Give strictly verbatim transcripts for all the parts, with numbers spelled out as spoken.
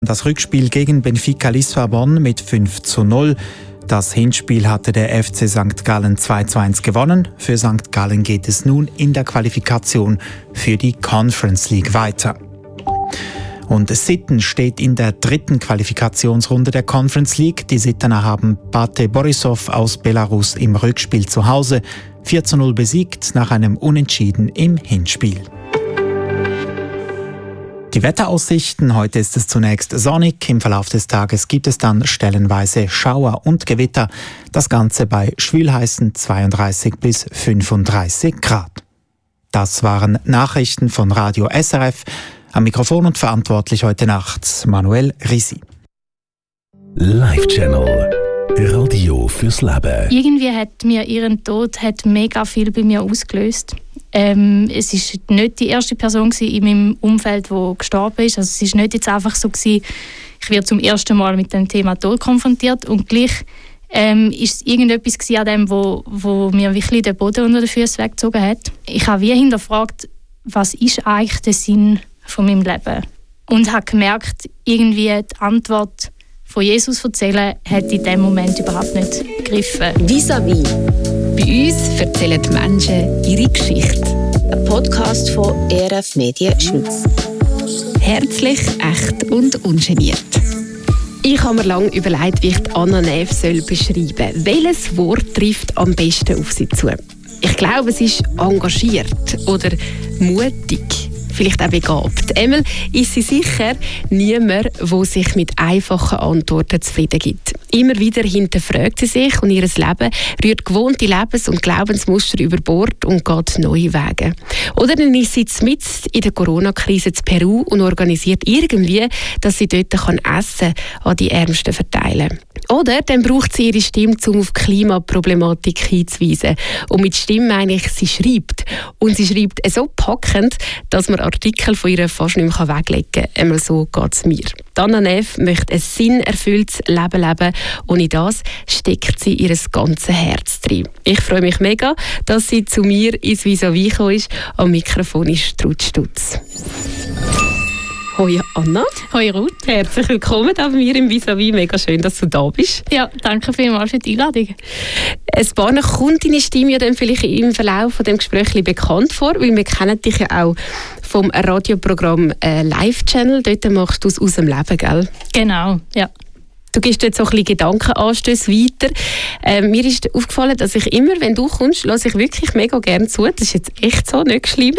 das Rückspiel gegen Benfica Lissabon mit fünf zu null. Das Hinspiel hatte der F C Sankt Gallen zwei zu eins gewonnen. Für Sankt Gallen geht es nun in der Qualifikation für die Conference League weiter. Und Sitten steht in der dritten Qualifikationsrunde der Conference League. Die Sittener haben Bate Borisov aus Belarus im Rückspiel zu Hause vier zu null besiegt nach einem Unentschieden im Hinspiel. Die Wetteraussichten: Heute ist es zunächst sonnig. Im Verlauf des Tages gibt es dann stellenweise Schauer und Gewitter. Das Ganze bei schwülheißen zweiunddreißig bis fünfunddreißig Grad. Das waren Nachrichten von Radio S R F. Am Mikrofon und verantwortlich heute Nacht Manuel Risi. Live-Channel. Radio fürs Leben. Irgendwie hat mir ihren Tod hat mega viel bei mir ausgelöst. Ähm, es war nicht die erste Person in meinem Umfeld, die gestorben ist. Also es war nicht jetzt einfach so gewesen, ich werde zum ersten Mal mit dem Thema Tod konfrontiert. Und gleich ähm, ist es irgendetwas an dem, wo, wo mir wirklich den Boden unter den Füßen weggezogen hat. Ich habe wie hinterfragt, was ist eigentlich der Sinn von meinem Leben? Und habe gemerkt, irgendwie die Antwort von Jesus erzählen, hat in diesem Moment überhaupt nicht gegriffen. Vis-à-vis. Bei uns erzählen die Menschen ihre Geschichte. Ein Podcast von E R F Medien Schweiz. Herzlich, echt und ungeniert. Ich habe mir lange überlegt, wie ich die Anna Neff beschreiben soll. Welches Wort trifft am besten auf sie zu? Ich glaube, es ist engagiert oder mutig. Vielleicht auch begabt. Einmal ist sie sicher niemand, der sich mit einfachen Antworten zufrieden gibt. Immer wieder hinterfragt sie sich und ihr Leben rührt gewohnte Lebens- und Glaubensmuster über Bord und geht neue Wege. Oder dann ist sie mitten in der Corona-Krise in Peru und organisiert irgendwie, dass sie dort Essen an die Ärmsten verteilen kann. Oder dann braucht sie ihre Stimme, um auf die Klimaproblematik hinzuweisen. Und mit Stimme meine ich, sie schreibt. Und sie schreibt so packend, dass man Artikel von ihr fast nicht mehr weglegen kann. Einmal so geht es mir. Anna Neff möchte ein sinnerfülltes Leben leben und in das steckt sie ihr ganzes Herz drin. Ich freue mich mega, dass sie zu mir ins Vis-à-vis gekommen ist. Am Mikrofon ist Trud Stutz. Hoi Anna. Hoi Ruth. Herzlich willkommen bei mir im Vis-à-vis. Mega schön, dass du da bist. Ja, danke vielmals für die Einladung. Ein paar Mal kommt deine Stimme ja dann vielleicht im Verlauf von dem Gespräch bekannt vor, weil wir kennen dich ja auch vom Radioprogramm äh, Live-Channel. Dort machst du es aus dem Leben, gell? Genau, ja. Du gibst jetzt so ein bisschen Gedankenanstöße weiter. Äh, mir ist aufgefallen, dass ich immer, wenn du kommst, lasse ich wirklich mega gerne zu. Das ist jetzt echt so, nicht geschleimt.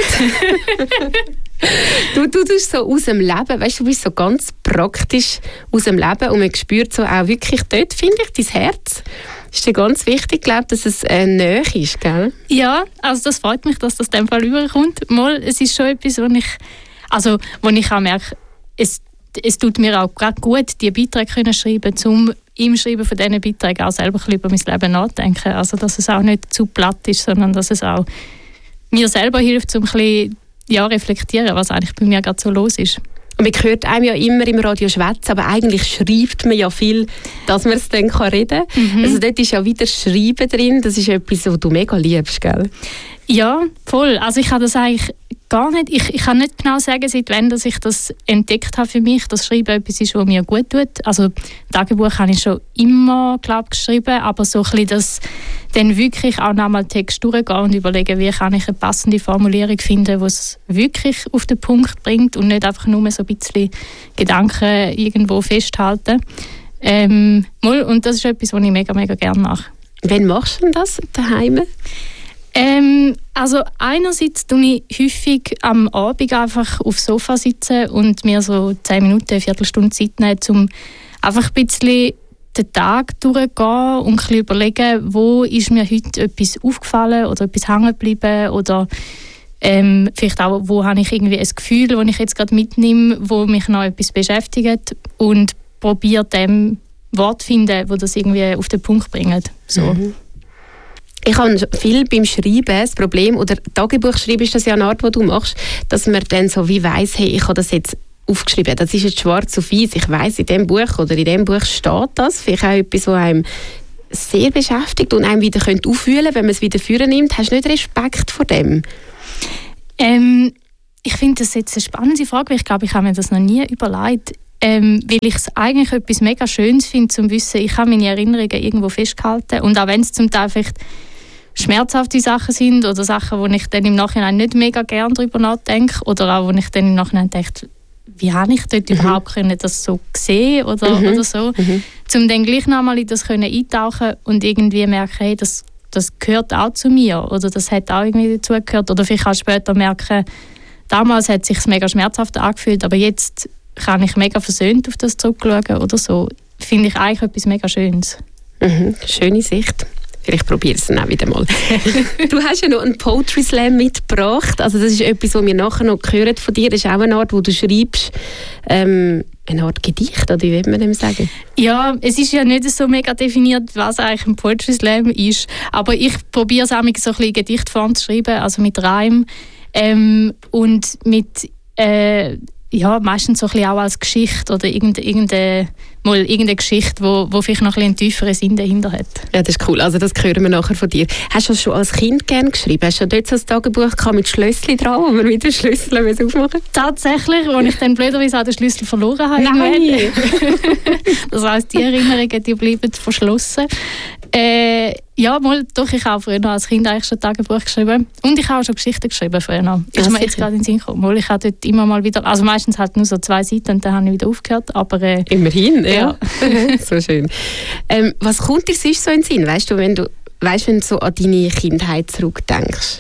Du, du tust so aus dem Leben, weißt, du bist so ganz praktisch aus dem Leben und man spürt so auch wirklich dort, finde ich, dein Herz. Ist dir ganz wichtig, glaube, dass es äh, nahe ist, gell? Ja, also das freut mich, dass das in dem Fall überkommt. Mal, es ist schon etwas, wo ich, also, wo ich auch merke, es, es tut mir auch gerade gut, diese Beiträge zu schreiben, um im Schreiben von diesen Beiträgen auch selber ein bisschen über mein Leben nachzudenken. Also, dass es auch nicht zu platt ist, sondern dass es auch mir selber hilft, um ein bisschen ja, reflektieren, was eigentlich bei mir gerade so los ist. Und man hört einem ja immer im Radio schwätzen, aber eigentlich schreibt man ja viel, dass man es dann reden kann. Mhm. Also dort ist ja wieder Schreiben drin, das ist etwas, was du mega liebst, gell? Ja, voll. Also ich habe das eigentlich gar nicht, ich, ich kann nicht genau sagen, seit wann dass ich das entdeckt habe für mich, dass Schreiben etwas ist, was mir gut tut. Also Tagebuch habe ich schon immer, glaube ich, geschrieben, aber so ein bisschen das dann wirklich auch nochmal Text durchgehen und überlegen, wie kann ich eine passende Formulierung finden, die es wirklich auf den Punkt bringt und nicht einfach nur so ein bisschen Gedanken irgendwo festhalten. Ähm, und das ist etwas, was ich mega, mega gerne mache. Wann machst du denn das daheim? Ähm, also einerseits tue ich häufig am Abend einfach aufs Sofa sitzen und mir so zehn Minuten, eine Viertelstunde Zeit nehmen, um einfach ein bisschen den Tag durchzugehen und ein bisschen überlegen, wo ist mir heute etwas aufgefallen oder etwas hängen geblieben oder ähm, vielleicht auch, wo habe ich irgendwie ein Gefühl, das ich jetzt gerade mitnehme, wo mich noch etwas beschäftigt und probiere dem Wort zu finden, wo das irgendwie auf den Punkt bringt. So. Mhm. Ich habe viel beim Schreiben das Problem, oder Tagebuch schreiben ist das ja eine Art, die du machst, dass man dann so wie weiss, hey, ich habe das jetzt aufgeschrieben, das ist jetzt schwarz auf weiß, ich weiss, in diesem Buch oder in diesem Buch steht das, vielleicht auch etwas, was einem sehr beschäftigt und einem wieder auffühlen könnte, wenn man es wieder führen nimmt. Hast du nicht Respekt vor dem? Ähm, ich finde das jetzt eine spannende Frage, weil ich glaube, ich habe mir das noch nie überlegt. ähm, weil ich es eigentlich etwas mega Schönes finde, zum Wissen, ich habe meine Erinnerungen irgendwo festgehalten. Und auch wenn es zum Teil vielleicht schmerzhafte Sachen sind oder Sachen, wo ich dann im Nachhinein nicht mega gerne darüber nachdenke oder auch, wo ich dann im Nachhinein denke, wie habe ich dort mhm. überhaupt können das so gesehen oder, mhm. oder so, mhm. um dann gleich nochmal in das können eintauchen und irgendwie merken, hey, das, das gehört auch zu mir oder das hat auch irgendwie dazugehört oder vielleicht auch später merken, damals hat es sich mega schmerzhaft angefühlt, aber jetzt kann ich mega versöhnt auf das zurückschauen oder so. Finde ich eigentlich etwas mega Schönes. Mhm. Schöne Sicht. Vielleicht probiere ich es dann auch wieder mal. Du hast ja noch einen Poetry Slam mitgebracht. Also das ist etwas, was wir nachher noch hören von dir. Das ist auch eine Art, wo du schreibst, ähm, eine Art Gedicht, oder wie würde man dem sagen? Ja, es ist ja nicht so mega definiert, was eigentlich ein Poetry Slam ist. Aber ich probiere es auch mit so ein bisschen Gedichtform zu schreiben, also mit Reim ähm, und mit äh, ja, meistens so ein bisschen auch als Geschichte oder irgendeine, irgendeine, mal irgendeine Geschichte, wo, wo vielleicht noch ein einen tieferen Sinn dahinter hat. Ja, das ist cool. Also das hören wir nachher von dir. Hast du das schon als Kind gerne geschrieben? Hast du dort so ein Tagebuch gehabt mit Schlösschen dran, wo man mit den Schlüsseln aufmachen musste? Tatsächlich, als ich dann blöderweise auch den Schlüssel verloren habe. Nein! Das heisst, die Erinnerungen die bleiben verschlossen. Äh, ja, mal, doch, ich habe früher noch als Kind eigentlich schon Tagebuch geschrieben. Und ich habe auch schon Geschichten geschrieben früher noch. Ist mir jetzt gerade in den Sinn gekommen. Mal, ich habe dort immer mal wieder, also meistens halt nur so zwei Seiten und dann habe ich wieder aufgehört. Aber, äh, immerhin, ja. ja. So schön. Ähm, was kommt dir sonst so in den Sinn? Weißt du, wenn du, weißt, wenn du so an deine Kindheit zurückdenkst?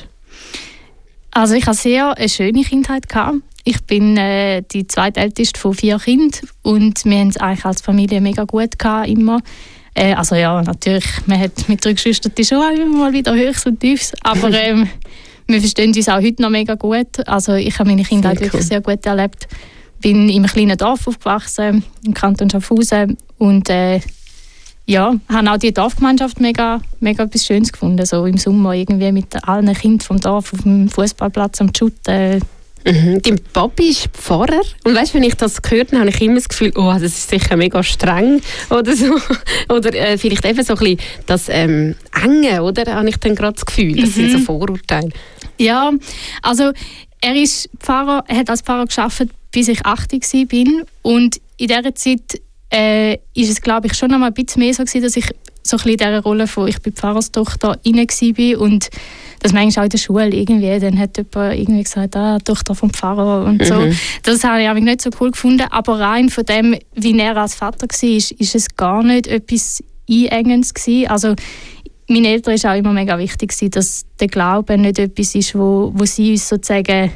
Also ich hatte sehr eine schöne Kindheit gehabt. Ich bin äh, die zweitälteste von vier Kindern und wir haben es eigentlich als Familie mega gut gehabt, immer. Äh, also ja, natürlich, man hat mit drei Geschwistern schon immer mal wieder Höchst und Tiefs, aber ähm, wir verstehen uns auch heute noch mega gut. Also ich habe meine Kindheit sehr wirklich cool. sehr gut erlebt. Bin in einem kleinen Dorf aufgewachsen, im Kanton Schaffhausen und äh, ja, habe auch die Dorfgemeinschaft mega, mega etwas Schönes gefunden. So im Sommer irgendwie mit allen Kindern vom Dorf auf dem Fußballplatz am Shooten. Mhm. Dein Papi ist Pfarrer und weißt, wenn ich das gehört habe, habe ich immer das Gefühl, oh, das ist sicher mega streng oder so. Oder äh, vielleicht eben so ein bisschen das ähm, Enge, oder? Habe ich dann gerade das Gefühl, das mhm. sind so Vorurteile. Ja, also er ist Pfarrer, er hat als Pfarrer gearbeitet, bis ich achtzig war und in dieser Zeit äh, ist es, glaube ich, schon noch mal ein bisschen mehr so gewesen, dass ich so ein bisschen in dieser Rolle von «Ich bin Pfarrerstochter» inne war und das manchmal auch in der Schule irgendwie, dann hat jemand irgendwie gesagt, ah, Tochter vom Pfarrer und so. Mhm. Das habe ich nicht so cool gefunden, aber rein von dem, wie er als Vater war, ist, ist es gar nicht etwas Einengendes gewesen. Also meinen Eltern war auch immer mega wichtig, dass der Glaube nicht etwas ist, wo, wo sie uns sozusagen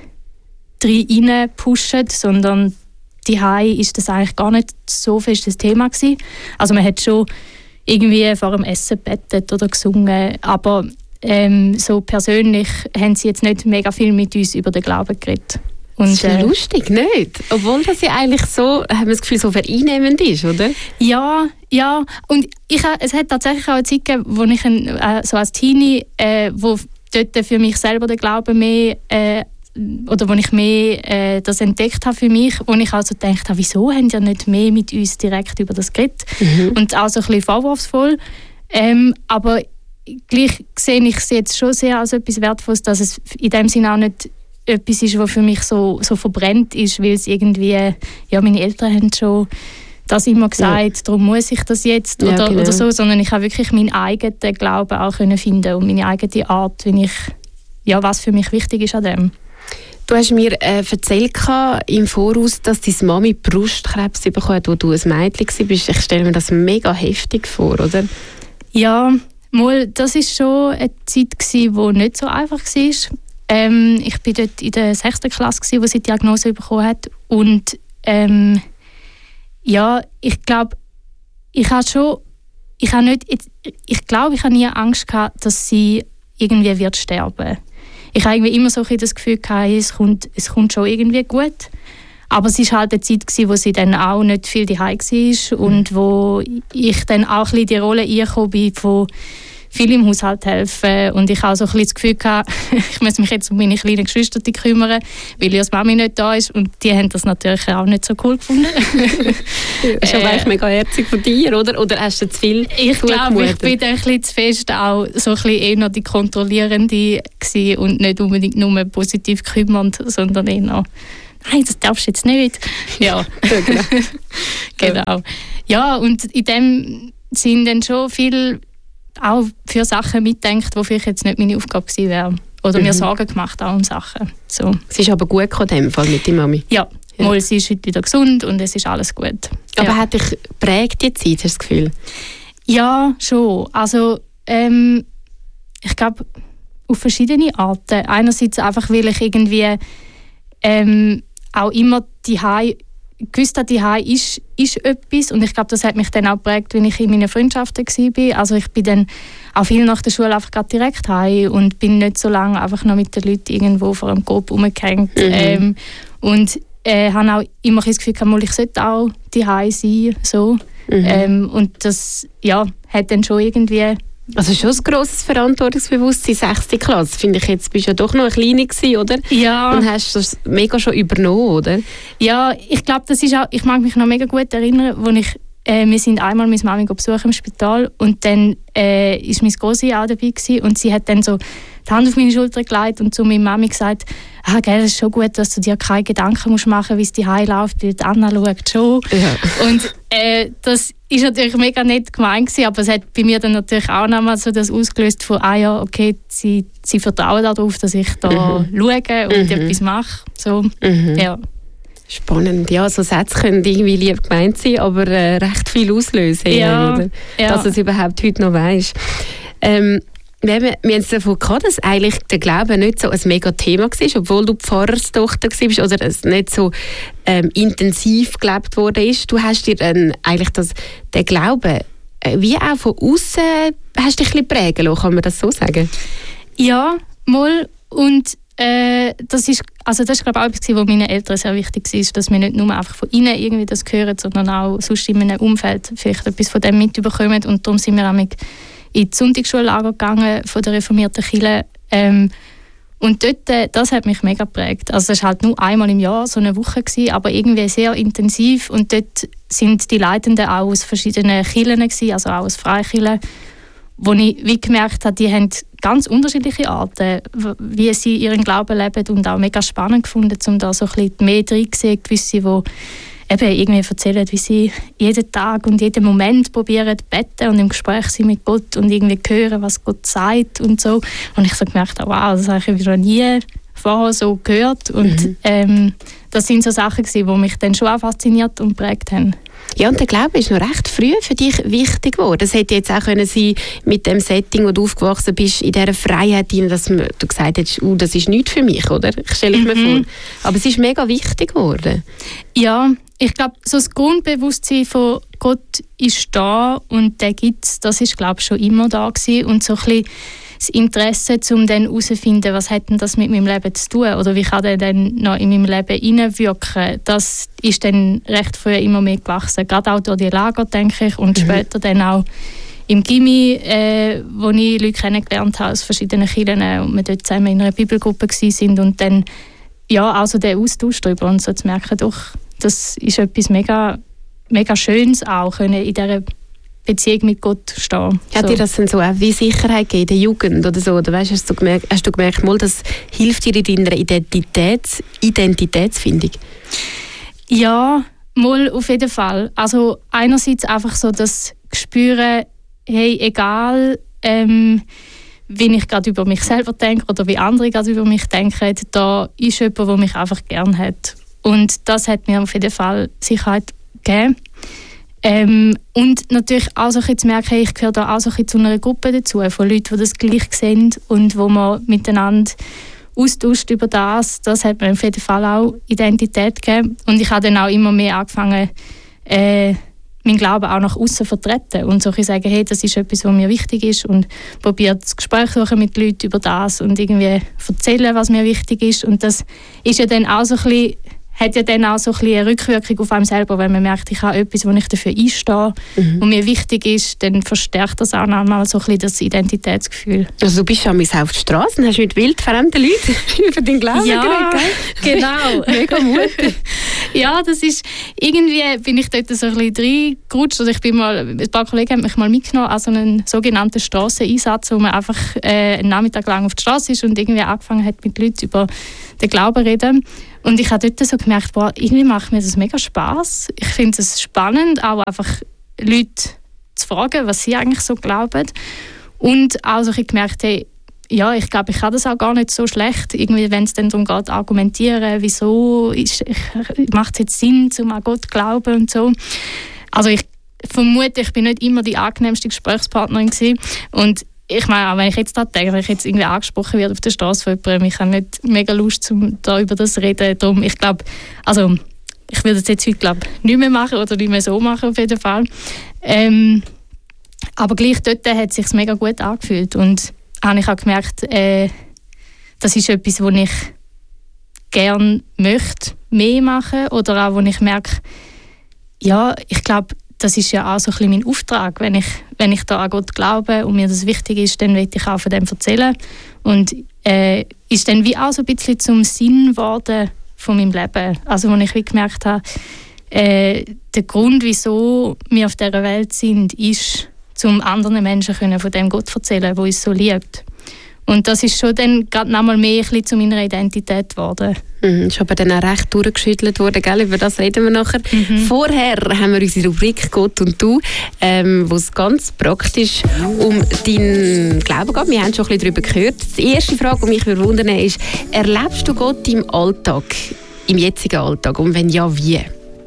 rein pushen, sondern die Hause ist das eigentlich gar nicht so fest das Thema gewesen. Also man hat schon irgendwie vor dem Essen bettet oder gesungen, aber ähm, so persönlich haben sie jetzt nicht mega viel mit uns über den Glauben geredet. Und, das ist äh, lustig, nicht? Obwohl das ja eigentlich so, haben wir das Gefühl, so vereinnehmend ist, oder? Ja, ja. Und ich, es hat tatsächlich auch eine Zeit gegeben, wo ich ein, äh, so als Teenie, äh, wo dort für mich selber den Glauben mehr äh, oder wo ich mehr äh, das entdeckt habe für mich, wo ich also gedacht habe, wieso haben die nicht mehr mit uns direkt über das geredet? Mhm. Und auch so ein bisschen vorwurfsvoll. Ähm, aber gleich sehe ich es jetzt schon sehr als etwas Wertvolles, dass es in dem Sinne auch nicht etwas ist, was für mich so, so verbrennt ist, weil es irgendwie, ja, meine Eltern haben schon das immer gesagt, ja. darum muss ich das jetzt oder, ja, genau. oder so, sondern ich habe wirklich meinen eigenen Glauben auch können finden und meine eigene Art, wie ich, ja, was für mich wichtig ist an dem. Du hast mir äh, erzählt im Voraus, dass deine Mami Brustkrebs bekommen hat, als du ein Mädchen warst. Ich stelle mir das mega heftig vor, oder? Ja, mal, das war schon eine Zeit, die nicht so einfach war. Ähm, ich war dort in der sechsten Klasse, wo sie die Diagnose bekommen hat. Und ähm, ja, ich glaube, ich habe schon, ich habe nicht, ich glaube, ich habe nie Angst gehabt, dass sie irgendwie wird sterben. Ich habe irgendwie immer so ein das Gefühl gehabt, es kommt, es kommt schon irgendwie gut. Aber es war halt eine Zeit, wo sie dann auch nicht viel daheim war und wo ich dann auch ein bisschen die Rolle eingekommen bin, von viel im Haushalt helfen. Und ich auch so ein bisschen das Gefühl hatte, ich muss mich jetzt um meine kleinen Geschwister kümmern, weil ihre Mami nicht da ist. Und die haben das natürlich auch nicht so cool gefunden. Das ist aber eigentlich mega herzig von dir, oder? Oder hast du zu viel Ich glaube, ich bin ein bisschen zu fest auch so ein bisschen eher die Kontrollierende gewesen und nicht unbedingt nur positiv kümmernd, sondern eher nein, das darfst du jetzt nicht. Ja, genau. Genau. Ja, und in dem sind dann schon viel auch für Sachen mitgedacht, die vielleicht jetzt nicht meine Aufgabe gewesen wären. Oder mhm. mir Sorgen gemacht auch um Sachen. So. Es ist aber gut gekommen, in dem Fall mit der Mami? Ja, ja. Mal, sie ist heute wieder gesund und es ist alles gut. Aber ja. hat dich geprägt die Zeit, hast du das Gefühl? Ja, schon. Also, ähm, ich glaube, auf verschiedene Arten. Einerseits einfach, weil ich irgendwie ähm, auch immer die Hause gewusst habe, die Hause ist, ist etwas. Und ich glaube, das hat mich dann auch geprägt, wenn ich in meinen Freundschaften war. Also ich bin dann auch viel nach der Schule einfach direkt heim und bin nicht so lange einfach noch mit den Leuten irgendwo vor einem Coop rumgehängt. Mhm. Ähm, und äh, habe auch immer das Gefühl gehabt, ich sollte auch die Hause sein. So. Mhm. Ähm, und das ja, hat dann schon irgendwie... Also schon ein grosses Verantwortungsbewusstsein, sechste Klasse. Finde ich, jetzt bist du ja doch noch eine Kleine gewesen, oder? Ja. Und hast das mega schon übernommen, oder? Ja, ich glaube, das ist auch, ich mag mich noch mega gut erinnern, wo ich, äh, wir sind einmal meine Mami besuchen im Spital und dann äh, ist meine Grosse auch dabei gewesen, und sie hat dann so die Hand auf meine Schulter gelegt und zu meiner Mami gesagt, ah, gell, es ist schon gut, dass du dir keine Gedanken musst machen, wie es dir heimläuft, weil die Anna schaut schon. Ja. Und äh, das ist natürlich mega nett gemeint gewesen, aber es hat bei mir dann natürlich auch nochmal so das ausgelöst von, ah ja, okay, sie, sie vertrauen darauf, dass ich da mhm. schaue und mhm. etwas mache. So, mhm. ja. Spannend. Ja, so Sätze können irgendwie lieb gemeint sein, aber äh, recht viel auslösen. Ja, oder? Ja. Dass du es überhaupt heute noch weisst. Ähm, wir haben, wir haben es davon gehabt, dass eigentlich der Glaube nicht so ein mega Thema war, obwohl du Pfarrerstochter warst oder es nicht so ähm, intensiv gelebt worden ist. Du hast dir dann eigentlich das, den Glauben äh, wie auch von außen hast dich ein bisschen prägen lassen, kann man das so sagen? Ja, mal. Und äh, das ist, also das ist glaube ich auch etwas, was meinen Eltern sehr wichtig war, dass wir nicht nur einfach von ihnen irgendwie das hören, sondern auch sonst in einem Umfeld vielleicht etwas von dem mitbekommen. Und darum sind wir auch in die Sonntagsschullager gegangen von der reformierten Kirche. Ähm, und dort, das hat mich mega geprägt. Also es war halt nur einmal im Jahr so eine Woche gewesen, aber irgendwie sehr intensiv. Und dort sind die Leitenden auch aus verschiedenen Kirchen gewesen, also auch aus Freikirchen, wo ich wie gemerkt habe, die haben ganz unterschiedliche Arten, wie sie ihren Glauben leben, und auch mega spannend gefunden, um da so ein bisschen mehr drin zu sehen, gewisse, die eben irgendwie erzählen, wie sie jeden Tag und jeden Moment probieren zu beten und im Gespräch sind mit Gott und irgendwie hören, was Gott sagt und so. Und ich so gemerkt habe, wow, das habe ich noch nie vorher so gehört. Und mhm. ähm, das sind so Sachen gewesen, die mich dann schon auch fasziniert und geprägt haben. Ja, und der Glaube ist noch recht früh für dich wichtig geworden. Das hätte jetzt auch können sein mit dem Setting, wo du aufgewachsen bist, in dieser Freiheit, dass du gesagt hast, uh, das ist nichts für mich, oder? Ich stelle mir mhm. vor. Aber es ist mega wichtig geworden. Ja, ich glaube, so das Grundbewusstsein von Gott ist da und der gibt es, das ist, glaube ich, schon immer da gewesen. Und so ein bisschen das Interesse, um dann herauszufinden, was hat denn das mit meinem Leben zu tun oder wie kann der dann noch in meinem Leben hineinwirken, das ist dann recht früh immer mehr gewachsen. Gerade auch durch die Lager, denke ich, und mhm. später dann auch im Gymi, äh, wo ich Leute kennengelernt habe aus verschiedenen Kirchen und wir dort zusammen in einer Bibelgruppe waren und dann ja, also der Austausch darüber und so zu merken, doch, das ist etwas mega, mega Schönes auch, können in dieser Beziehung mit Gott stehen. Hat so. dir das dann so auch wie Sicherheit gegeben in der Jugend oder so? Oder weißt, hast, du gemerkt, hast du gemerkt, mal, das hilft dir in deiner Identitäts, Identitätsfindung? Ja, mal auf jeden Fall. Also einerseits einfach so das Spüren, hey, egal ähm, wie ich gerade über mich selber denke oder wie andere gerade über mich denken, da ist jemand, der mich einfach gern hat. Und das hat mir auf jeden Fall Sicherheit gegeben. Ähm, und natürlich auch so ein zu merken, ich gehöre da auch so ein zu einer Gruppe dazu, von Leuten, die das gleich sehen und wo man miteinander austauscht über das. Das hat mir auf jeden Fall auch Identität gegeben. Und ich habe dann auch immer mehr angefangen, äh, meinen Glauben auch nach außen zu vertreten und so zu sagen, hey, das ist etwas, was mir wichtig ist, und probiert das Gespräch suchen mit Leuten über das und irgendwie erzählen, was mir wichtig ist. Und das ist ja dann auch so ein bisschen, hat ja dann auch so ein bisschen eine Rückwirkung auf einen selber, wenn man merkt, ich habe etwas, wo ich dafür einstehe mhm. und mir wichtig ist, dann verstärkt das auch nochmal so ein bisschen das Identitätsgefühl. Also du bist schon mal auf der Straße und hast mit wildfremden Leuten über deinen Glauben ja, geredet, genau. Mega mutig. Ja, das ist, irgendwie bin ich dort so ein bisschen reingerutscht. Also ich bin mal, ein paar Kollegen haben mich mal mitgenommen an so einen sogenannten Strasseneinsatz, wo man einfach äh, einen Nachmittag lang auf der Straße ist und irgendwie angefangen hat, mit Leuten über den Glauben zu reden. Und ich habe dort so gemerkt, boah, irgendwie macht mir das mega Spass. Ich finde es spannend, auch einfach Leute zu fragen, was sie eigentlich so glauben. Und auch so ich gemerkt, hey, ja, ich glaube, ich kann das auch gar nicht so schlecht, irgendwie, wenn es dann darum geht, argumentieren, wieso ist, ich, macht es jetzt Sinn, um an Gott zu glauben und so. Also ich vermute, ich bin nicht immer die angenehmste Gesprächspartnerin gewesen. Und ich meine, auch wenn ich jetzt da denke, wenn ich jetzt irgendwie angesprochen werde auf der Straße von jemandem, ich habe nicht mega Lust, um da über das zu reden. Darum, ich glaube, also ich würde das jetzt heute, glaube nicht mehr machen oder nicht mehr so machen auf jeden Fall. Ähm, aber gleich dort hat es sich mega gut angefühlt und habe ich auch gemerkt, äh, das ist etwas, wo ich gerne möchte, mehr machen oder auch, wo ich merke, ja, ich glaube, das ist ja auch so ein bisschen mein Auftrag. Wenn ich, wenn ich da an Gott glaube und mir das wichtig ist, dann will ich auch von dem erzählen. Und äh, ist dann wie auch so ein bisschen zum Sinn geworden von meinem Leben. Also, wo ich wie gemerkt habe, äh, der Grund, wieso wir auf dieser Welt sind, ist, um anderen Menschen können von dem Gott zu erzählen, der uns so liebt. Und das ist schon dann gerade noch mal mehr ein bisschen zu meiner Identität geworden. Mhm, ist aber dann auch recht durchgeschüttelt worden, gell? Über das reden wir nachher. Mhm. Vorher haben wir unsere Rubrik «Gott und du», ähm, wo es ganz praktisch um deinen Glauben geht. Wir haben schon ein bisschen darüber gehört. Die erste Frage, die mich wundern würde, ist, erlebst du Gott im Alltag, im jetzigen Alltag? Und wenn ja, wie?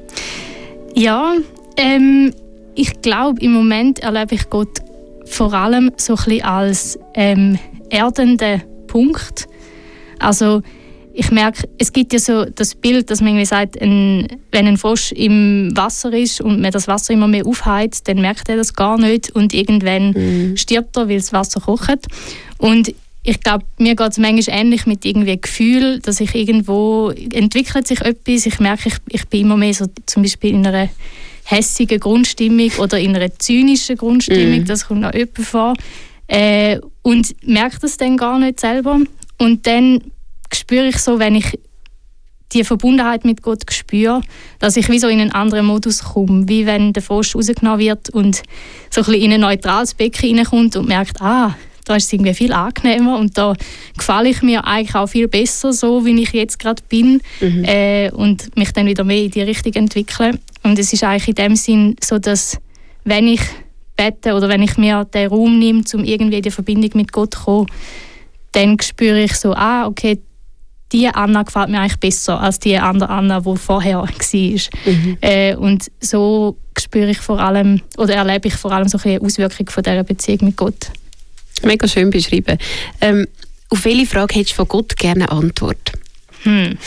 Ja, ähm, ich glaube, im Moment erlebe ich Gott vor allem so ein bisschen als ähm, erdenden Punkt. Also ich merke, es gibt ja so das Bild, dass man irgendwie sagt, ein, wenn ein Frosch im Wasser ist und man das Wasser immer mehr aufheizt, dann merkt er das gar nicht und irgendwann mhm. stirbt er, weil das Wasser kocht. Und ich glaube, mir geht es manchmal ähnlich mit irgendwie Gefühl, dass ich irgendwo entwickelt sich etwas. Ich merke, ich, ich bin immer mehr so zum Beispiel in einer hässigen Grundstimmung oder in einer zynischen Grundstimmung, mm. das kommt noch öppe vor. Äh, und merke das dann gar nicht selber. Und dann spüre ich so, wenn ich die Verbundenheit mit Gott spüre, dass ich wie so in einen anderen Modus komme, wie wenn der Frosch rausgenommen wird und so ein bisschen in ein neutrales Becken reinkommt und merkt, ah, da ist es irgendwie viel angenehmer und da gefalle ich mir eigentlich auch viel besser, so wie ich jetzt gerade bin mhm. äh, und mich dann wieder mehr in die Richtung entwickle. Und es ist eigentlich in dem Sinn so, dass wenn ich bete oder wenn ich mir den Raum nehme, um irgendwie in die Verbindung mit Gott zu kommen, dann spüre ich so, ah, okay, die Anna gefällt mir eigentlich besser als die andere Anna, die vorher war. Mhm. Äh, und so spüre ich vor allem, oder erlebe ich vor allem so eine Auswirkung von dieser Beziehung mit Gott. Mega schön beschrieben. Ähm, auf welche Frage hättest du von Gott gerne eine Antwort? Hm.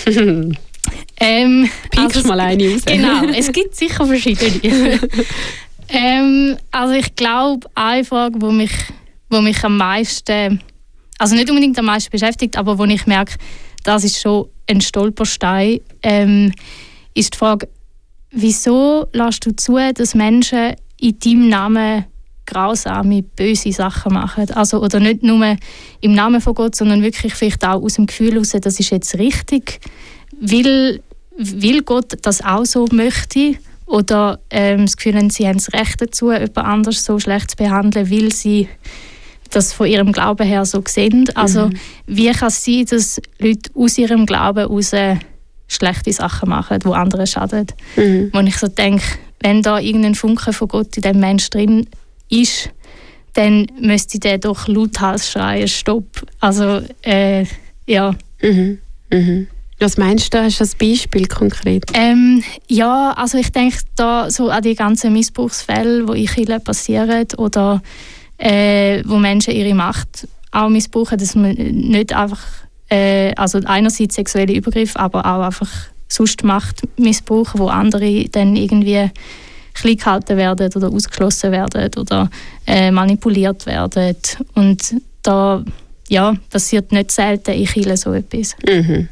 ähm, Pickst also, mal eine raus. Genau, es gibt sicher verschiedene. ähm, also ich glaube, eine Frage, die mich, wo mich am meisten, also nicht unbedingt am meisten beschäftigt, aber wo ich merke, das ist schon ein Stolperstein, ähm, ist die Frage, wieso lässt du zu, dass Menschen in deinem Namen grausame, böse Sachen machen. Also, oder nicht nur im Namen von Gott, sondern wirklich vielleicht auch aus dem Gefühl heraus, das ist jetzt richtig. Will, will Gott das auch so möchte? Oder ähm, das Gefühl haben, sie haben das Recht dazu, jemand anders so schlecht zu behandeln, weil sie das von ihrem Glauben her so sehen. Also mhm. wie kann es sein, dass Leute aus ihrem Glauben heraus schlechte Sachen machen, die anderen schaden? Mhm. Wo ich so denke, wenn da irgendein Funke von Gott in dem Mensch drin ist, dann müsste der doch lauthals schreien, stopp. Also, äh, ja. Mhm. Mhm. Was meinst du, hast du ein Beispiel konkret? Ähm, ja, also ich denke da so an die ganzen Missbrauchsfälle, die in Kirchen passieren oder äh, wo Menschen ihre Macht auch missbrauchen, dass man nicht einfach, äh, also einerseits sexuelle Übergriffe, aber auch einfach sonst Macht missbrauchen, wo andere dann irgendwie klein gehalten werden oder ausgeschlossen werden oder äh, manipuliert werden. Und da ja, passiert nicht selten in Kirchen so etwas. Mhm.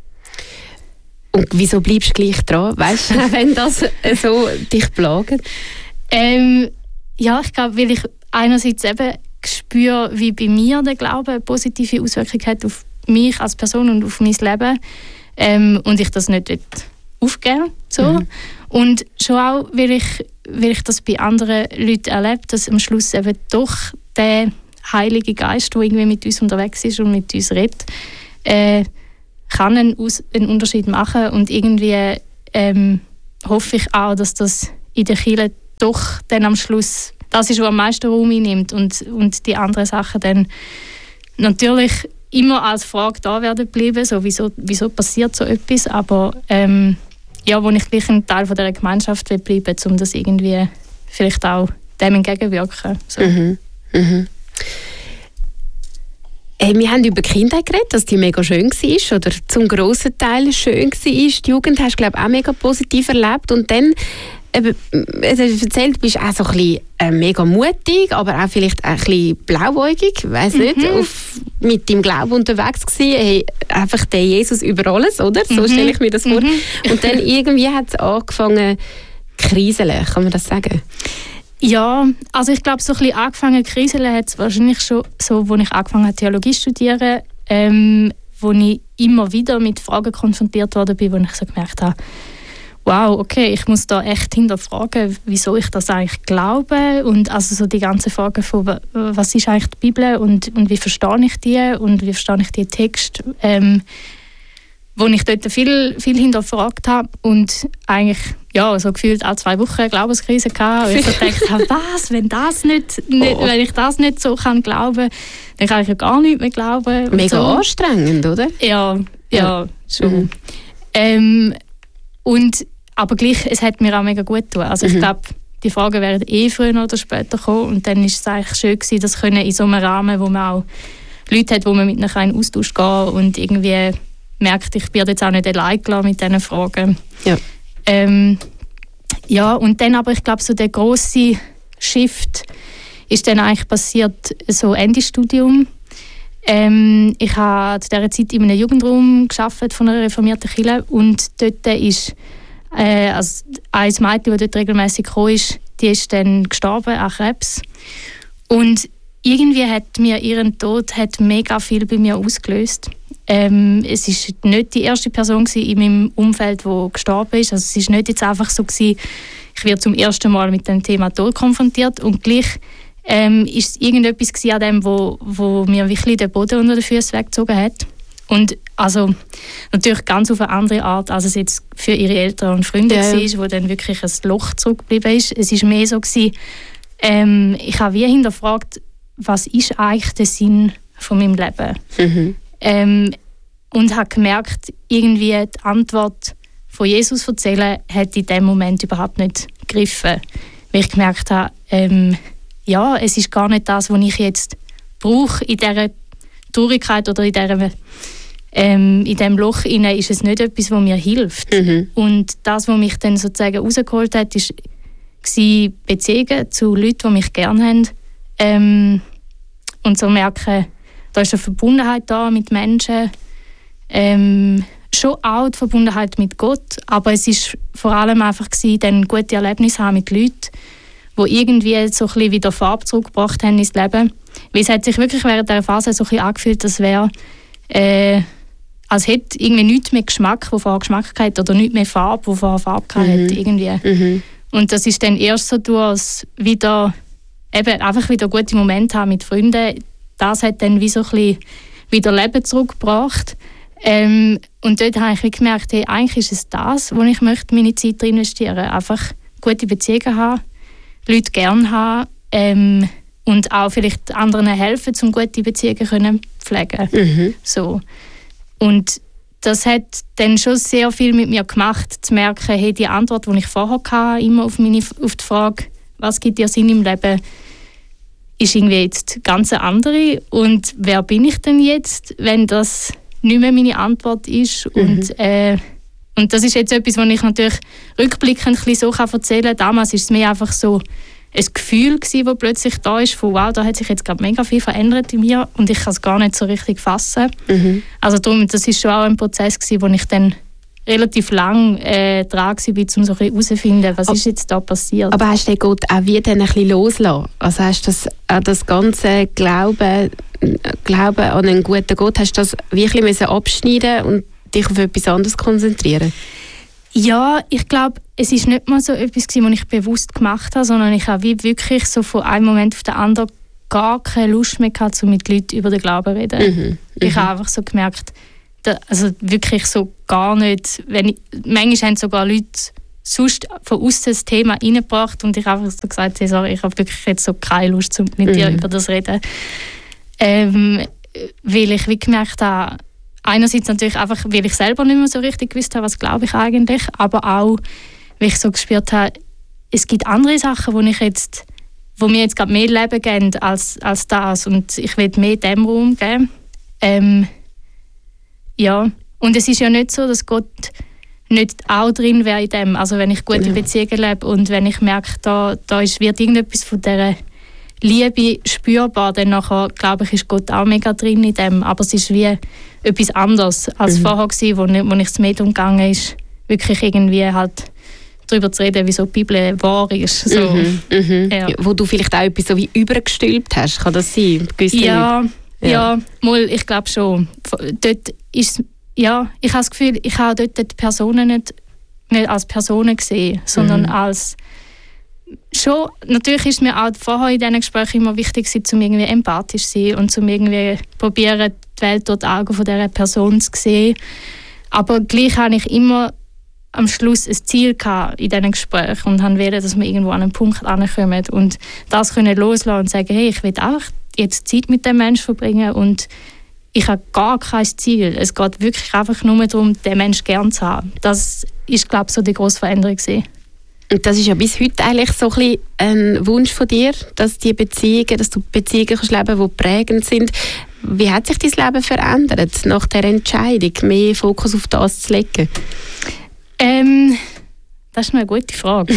Und wieso bleibst du gleich dran? Weißt du, wenn das so dich plagt? Ähm, ja, ich glaube, weil ich einerseits eben spüre, wie bei mir der Glaube eine positive Auswirkung hat auf mich als Person und auf mein Leben. Ähm, und ich das nicht aufgeben so. Mhm. Und schon auch, weil ich, weil ich das bei anderen Leuten erlebe, dass am Schluss eben doch der Heilige Geist, der irgendwie mit uns unterwegs ist und mit uns redet, äh, kann einen, Aus- einen Unterschied machen und irgendwie ähm, hoffe ich auch, dass das in der Kirche doch dann am Schluss das ist, was am meisten Raum einnimmt und, und die anderen Sachen dann natürlich immer als Frage da werden bleiben, so wieso, wieso passiert so etwas, aber ähm, ja, wo ich gleich ein Teil von dieser Gemeinschaft will bleiben, um das irgendwie vielleicht auch dem entgegenwirken. So. Mhm. Mhm. Hey, wir haben über die Kindheit geredet, dass die mega schön war oder zum grossen Teil schön war. Die Jugend hast du, glaube ich, auch mega positiv erlebt. Und dann, eben, also erzählt, du bist auch so ein bisschen äh, mega mutig, aber auch vielleicht ein bisschen blauäugig, ich weiss nicht, Mhm. auf, mit deinem Glauben unterwegs gewesen. Hey, einfach der Jesus über alles, oder? So Mhm. stelle ich mir das vor. Mhm. Und dann irgendwie hat es angefangen zu kriseln, kann man das sagen? Ja, also ich glaube, so ein bisschen angefangen zu kriseln hat es wahrscheinlich schon so, als ich angefangen habe, Theologie zu studieren, ähm, wo ich immer wieder mit Fragen konfrontiert worden bin, wo ich so gemerkt habe, wow, okay, ich muss da echt hinterfragen, wieso ich das eigentlich glaube und also so die ganzen Fragen von, was ist eigentlich die Bibel und, und wie verstehe ich die und wie verstehe ich die Texte, ähm, wo ich dort viel, viel hinterfragt habe und eigentlich ja, so gefühlt alle zwei Wochen eine Glaubenskrise hatte. Und ich so gedacht habe, was, wenn, das nicht, nicht, Oh. wenn ich das nicht so kann glauben, dann kann ich ja gar nicht mehr glauben. und Mega so. anstrengend, oder? Ja, ja, Ja. schon. Mhm. Ähm, und, aber gleich, es hat mir auch mega gut getan. Also ich Mhm. glaube, die Fragen werden eh früher oder später kommen und dann ist es eigentlich schön gewesen, das können in so einem Rahmen, wo man auch Leute hat, wo man mit ihnen in Austausch gehen kann und irgendwie merkt, ich werde jetzt auch nicht allein gelassen mit diesen Fragen. Ja. Ähm, ja, und dann aber, ich glaube, so der grosse Shift ist dann eigentlich passiert, so Ende Studium. Ähm, ich habe zu dieser Zeit in einem Jugendraum gearbeitet von einer reformierten Kirche und dort ist äh, also ein Mädchen, das dort regelmässig kam, ist, die ist dann gestorben an Krebs. Und irgendwie hat mir ihren Tod hat mega viel bei mir ausgelöst. Ähm, es war nicht die erste Person in meinem Umfeld, die gestorben ist. Also es war nicht jetzt einfach so gewesen, ich werde zum ersten Mal mit dem Thema Tod konfrontiert und gleich ähm, ist es irgendetwas gewesen an dem, wo, wo mir wirklich den Boden unter den Füßen weggezogen hat. Und also natürlich ganz auf eine andere Art, als es jetzt für ihre Eltern und Freunde Ja, ja. war, wo dann wirklich ein Loch zurückgeblieben ist. Es war mehr so gewesen, ähm, ich habe wie hinterfragt, was ist eigentlich der Sinn von meinem Leben? Mhm. Ähm, und habe gemerkt, irgendwie die Antwort von Jesus erzählen hat in dem Moment überhaupt nicht gegriffen. Weil ich gemerkt habe, ähm, ja, es ist gar nicht das, was ich jetzt brauche in dieser Traurigkeit oder in diesem ähm, in diesem Loch hinein, ist es nicht etwas, was mir hilft. Mhm. Und das, was mich dann sozusagen rausgeholt hat, ist, war Beziehungen zu Leuten, die mich gerne haben. Ähm, und so merken, da ist eine Verbundenheit da mit Menschen. Ähm, schon auch die Verbundenheit mit Gott, aber es ist vor allem einfach gewesen, dann gute Erlebnisse haben mit Leuten, die irgendwie so ein bisschen wieder Farbe zurückgebracht haben ins Leben. Weil es hat sich wirklich während dieser Phase so ein bisschen angefühlt, als wäre, äh, als hätte irgendwie nichts mehr Geschmack, wo vorher Geschmack hatte, oder nichts mehr Farbe, wo vorher Farbe Mhm. hatte, irgendwie. Mhm. Und das ist dann erst so durch, als wieder eben einfach wieder gute Momente haben mit Freunden. Das hat dann wie so ein bisschen wieder Leben zurückgebracht. Ähm, und dort habe ich wie gemerkt, hey, eigentlich ist es das, wo ich möchte, meine Zeit drin investieren möchte. Einfach gute Beziehungen haben, Leute gerne haben ähm, und auch vielleicht anderen helfen, um gute Beziehungen können pflegen. Mhm. So. Und das hat dann schon sehr viel mit mir gemacht, zu merken, hey, die Antwort, die ich vorher hatte, immer auf, meine, auf die Frage, was gibt dir Sinn im Leben, ist irgendwie jetzt ganz eine andere. Und wer bin ich denn jetzt, wenn das nicht mehr meine Antwort ist? Mhm. Und, äh, und das ist jetzt etwas, was ich natürlich rückblickend ein bisschen so erzählen kann. Damals war es mir einfach so ein Gefühl gewesen, das plötzlich da ist, von wow, da hat sich jetzt gerade mega viel verändert in mir und ich kann es gar nicht so richtig fassen. Mhm. Also darum, das ist schon auch ein Prozess gewesen, wo ich dann relativ lang äh, dran war, um so ein bisschen herauszufinden, was Ab- ist jetzt da passiert. Aber hast du den Gott auch wie dann ein bisschen loslassen? Also hast du das, auch das ganze Glauben, Glauben an einen guten Gott, hast du das wirklich müssen abschneiden und dich auf etwas anderes konzentrieren? Ja, ich glaube, es ist nicht mal so etwas gewesen, was ich bewusst gemacht habe, sondern ich habe wie wirklich so von einem Moment auf den anderen gar keine Lust mehr gehabt, um mit Leuten über den Glauben zu reden. Mhm. Ich habe einfach so gemerkt, da, also wirklich so gar nicht. Wenn ich, manchmal haben sogar Leute sonst von außen das Thema reingebracht und ich habe einfach so gesagt, hey, sorry, ich habe wirklich jetzt so keine Lust, um mit mhm. dir über das zu reden. Ähm, weil ich wie gemerkt habe, einerseits natürlich einfach, weil ich selber nicht mehr so richtig gewusst habe, was glaube ich eigentlich, aber auch, weil ich so gespürt habe, es gibt andere Sachen, wo ich jetzt, wo mir jetzt gerade mehr Leben geben als, als das und ich will mehr dem Raum geben. Ähm, ja, und es ist ja nicht so, dass Gott nicht auch drin wäre in dem. Also wenn ich gute ja. Beziehungen lebe und wenn ich merke, da, da ist, wird irgendetwas von dieser Liebe spürbar, dann nachher, glaube ich, ist Gott auch mega drin in dem. Aber es ist wie etwas anderes als mhm. vorher gewesen, wo, wo ich das Medium gegangen ist, wirklich irgendwie halt darüber zu reden, wieso die Bibel wahr ist. So. Mhm, mhm. Ja. Wo du vielleicht auch etwas so wie übergestülpt hast, kann das sein? Ja, ja, ja, mal, ich glaube schon. Dort ist, ja, ich habe das Gefühl, ich habe dort die Personen nicht, nicht als Personen gesehen, sondern mhm. als schon, natürlich ist mir auch vorher in diesen Gesprächen immer wichtig, um irgendwie empathisch zu sein und um irgendwie probieren, die Welt durch die Augen von dieser Person zu sehen. Aber gleich habe ich immer am Schluss ein Ziel gehabt in diesen Gesprächen und wollte, dass wir irgendwo an einen Punkt ankommen und das können loslassen und sagen, hey, ich will auch jetzt Zeit mit dem Menschen verbringen und ich habe gar kein Ziel. Es geht wirklich einfach nur darum, den Menschen gerne zu haben. Das ist, glaube ich, so die grosse Veränderung gewesen. Und das ist ja bis heute eigentlich so ein bisschen ein Wunsch von dir, dass die Beziehungen, dass du Beziehungen kannst leben, die prägend sind. Wie hat sich dein Leben verändert nach der Entscheidung, mehr Fokus auf das zu legen? Ähm, das ist eine gute Frage.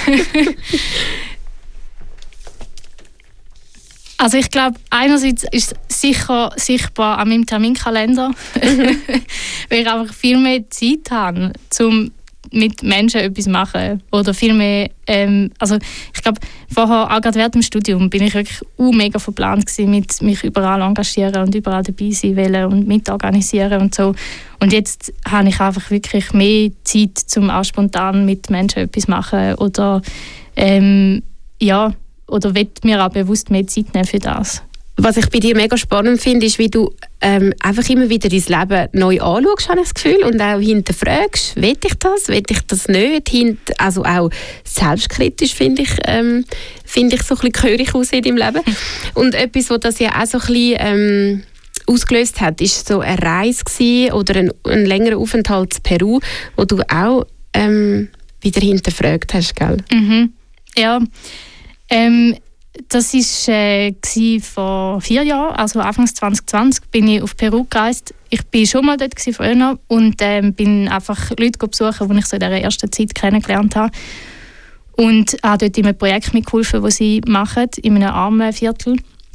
Also ich glaube, einerseits ist es sicher sichtbar an meinem Terminkalender, weil ich einfach viel mehr Zeit habe, um mit Menschen etwas zu machen. Oder viel mehr, ähm, also ich glaube, vorher, auch gerade während dem Studium, bin ich wirklich uh, mega verplant gewesen, mit mich überall engagieren und überall dabei sein wollen und mitorganisieren und so. Und jetzt habe ich einfach wirklich mehr Zeit, um auch spontan mit Menschen etwas zu machen. Oder ähm, ja, oder will mir auch bewusst mehr Zeit nehmen für das. Was ich bei dir mega spannend finde, ist, wie du ähm, einfach immer wieder dein Leben neu anschaust, habe ich das Gefühl, und auch hinterfragst, will ich das, will ich das nicht? Hint, also auch selbstkritisch, finde ich, ähm, finde ich so ein bisschen gehörig aus in deinem Leben. Und etwas, was das ja auch so ein bisschen ähm, ausgelöst hat, ist so eine Reise gewesen, oder ein, ein längerer Aufenthalt in Peru, wo du auch ähm, wieder hinterfragt hast, gell? Mhm. Ja, ähm, das war äh, vor vier Jahren, also Anfang zwanzig zwanzig, bin ich auf Peru gereist. Ich war schon mal dort früher und ähm, bin einfach Leute besuchen, die ich so in dieser ersten Zeit kennengelernt habe. Und habe dort in einem Projekt mitgeholfen, das sie machen, in einem armen Viertel.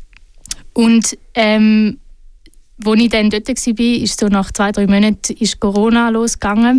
Und ähm, als ich dann dort war, ist so nach zwei, drei Monaten ist Corona losgegangen.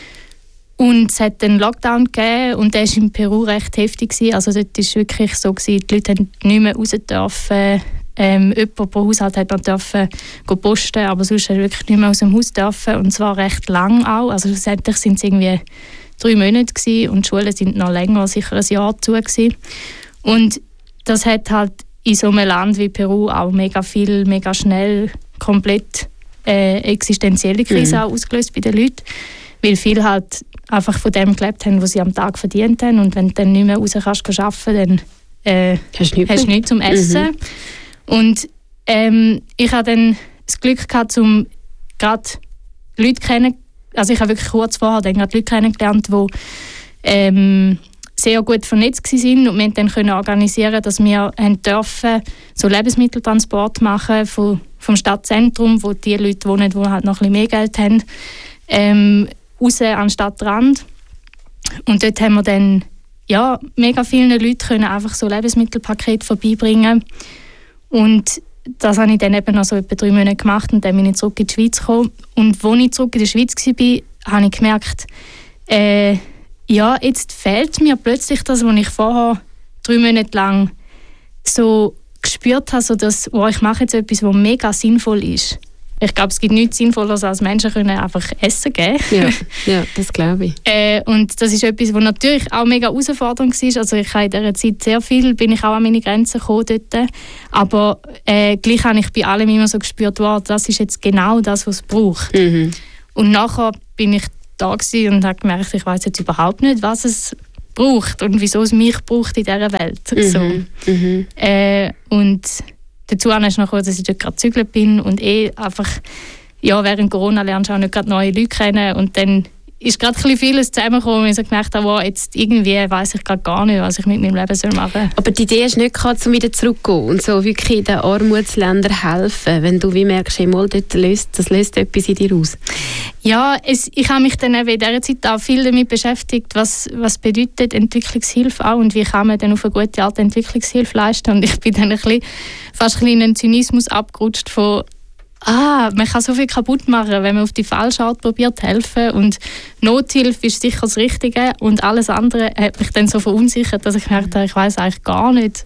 Und es hat einen Lockdown gegeben und der war in Peru recht heftig. Also dort war es wirklich so, die Leute durften nicht mehr raus dürfen. Ähm, jemand pro Haushalt hat man dürfen posten, aber sonst wirklich nicht mehr aus dem Haus dürfen. Und zwar recht lang auch. Also schlussendlich waren es irgendwie drei Monate gewesen und die Schulen sind noch länger, sicher ein Jahr zu gewesen. Und das hat halt in so einem Land wie Peru auch mega viel, mega schnell komplett äh, existenzielle Krise mhm. auch ausgelöst bei den Leuten. Weil viele halt einfach von dem gelebt haben, was sie am Tag verdient haben. Und wenn du dann nicht mehr raus kannst arbeiten, dann äh, hast du nichts, nichts zum Essen. Mhm. Und ähm, ich hatte dann das Glück gehabt, um gerade Leute kennen, also ich habe wirklich kurz vorher dann gerade Leute kennengelernt, die ähm, sehr gut vernetzt waren und wir dann können organisieren, dass wir haben dürfen so Lebensmitteltransport machen von, vom Stadtzentrum, wo die Leute wohnen, die halt noch ein bisschen mehr Geld haben, ähm, raus an den Stadtrand. Und dort haben wir dann ja, mega vielen Leuten können einfach so Lebensmittelpakete vorbeibringen. Und das habe ich dann eben noch so etwa drei Monate gemacht und dann bin ich zurück in die Schweiz gekommen. Und als ich zurück in der Schweiz war, habe ich gemerkt, äh, ja, jetzt fehlt mir plötzlich das, was ich vorher drei Monate lang so gespürt habe, so dass, oh, ich mache jetzt etwas, was mega sinnvoll ist. Ich glaube, es gibt nichts Sinnvolleres, als Menschen können einfach Essen geben. Ja, ja, das glaube ich. äh, und das ist etwas, was natürlich auch mega herausfordernd war. Also ich habe in dieser Zeit sehr viel, bin ich auch an meine Grenzen gekommen dort. Aber äh, gleich habe ich bei allem immer so gespürt, wow, das ist jetzt genau das, was es braucht. Mhm. Und nachher bin ich da gewesen und habe gemerkt, ich weiß jetzt überhaupt nicht, was es braucht und wieso es mich braucht in dieser Welt. Mhm. So. Mhm. Äh, und dazu ist noch, dass ich dort gerade gezügelt bin und eh einfach, ja, während Corona lernst du auch nicht gerade neue Leute kennen und dann ist gerade ein bisschen vieles zusammengekommen und ich so gemerkt habe, wow, jetzt irgendwie weiss ich gerade gar nicht, was ich mit meinem Leben soll machen soll. Aber die Idee ist nicht gehabt, um wieder zurückzugehen und so wirklich in den Armutsländern helfen, wenn du wie merkst, hey, mal, dort löst, das löst etwas in dir aus. Ja, es, ich habe mich dann eben in dieser Zeit auch viel damit beschäftigt, was, was bedeutet Entwicklungshilfe auch und wie kann man dann auf eine gute Art Entwicklungshilfe leisten. Und ich bin dann ein bisschen, fast ein bisschen in einen Zynismus abgerutscht von ah, man kann so viel kaputt machen, wenn man auf die falsche Art probiert zu helfen. Und Nothilfe ist sicher das Richtige und alles andere hat mich dann so verunsichert, dass ich gemerkt habe, ich weiss eigentlich gar nicht,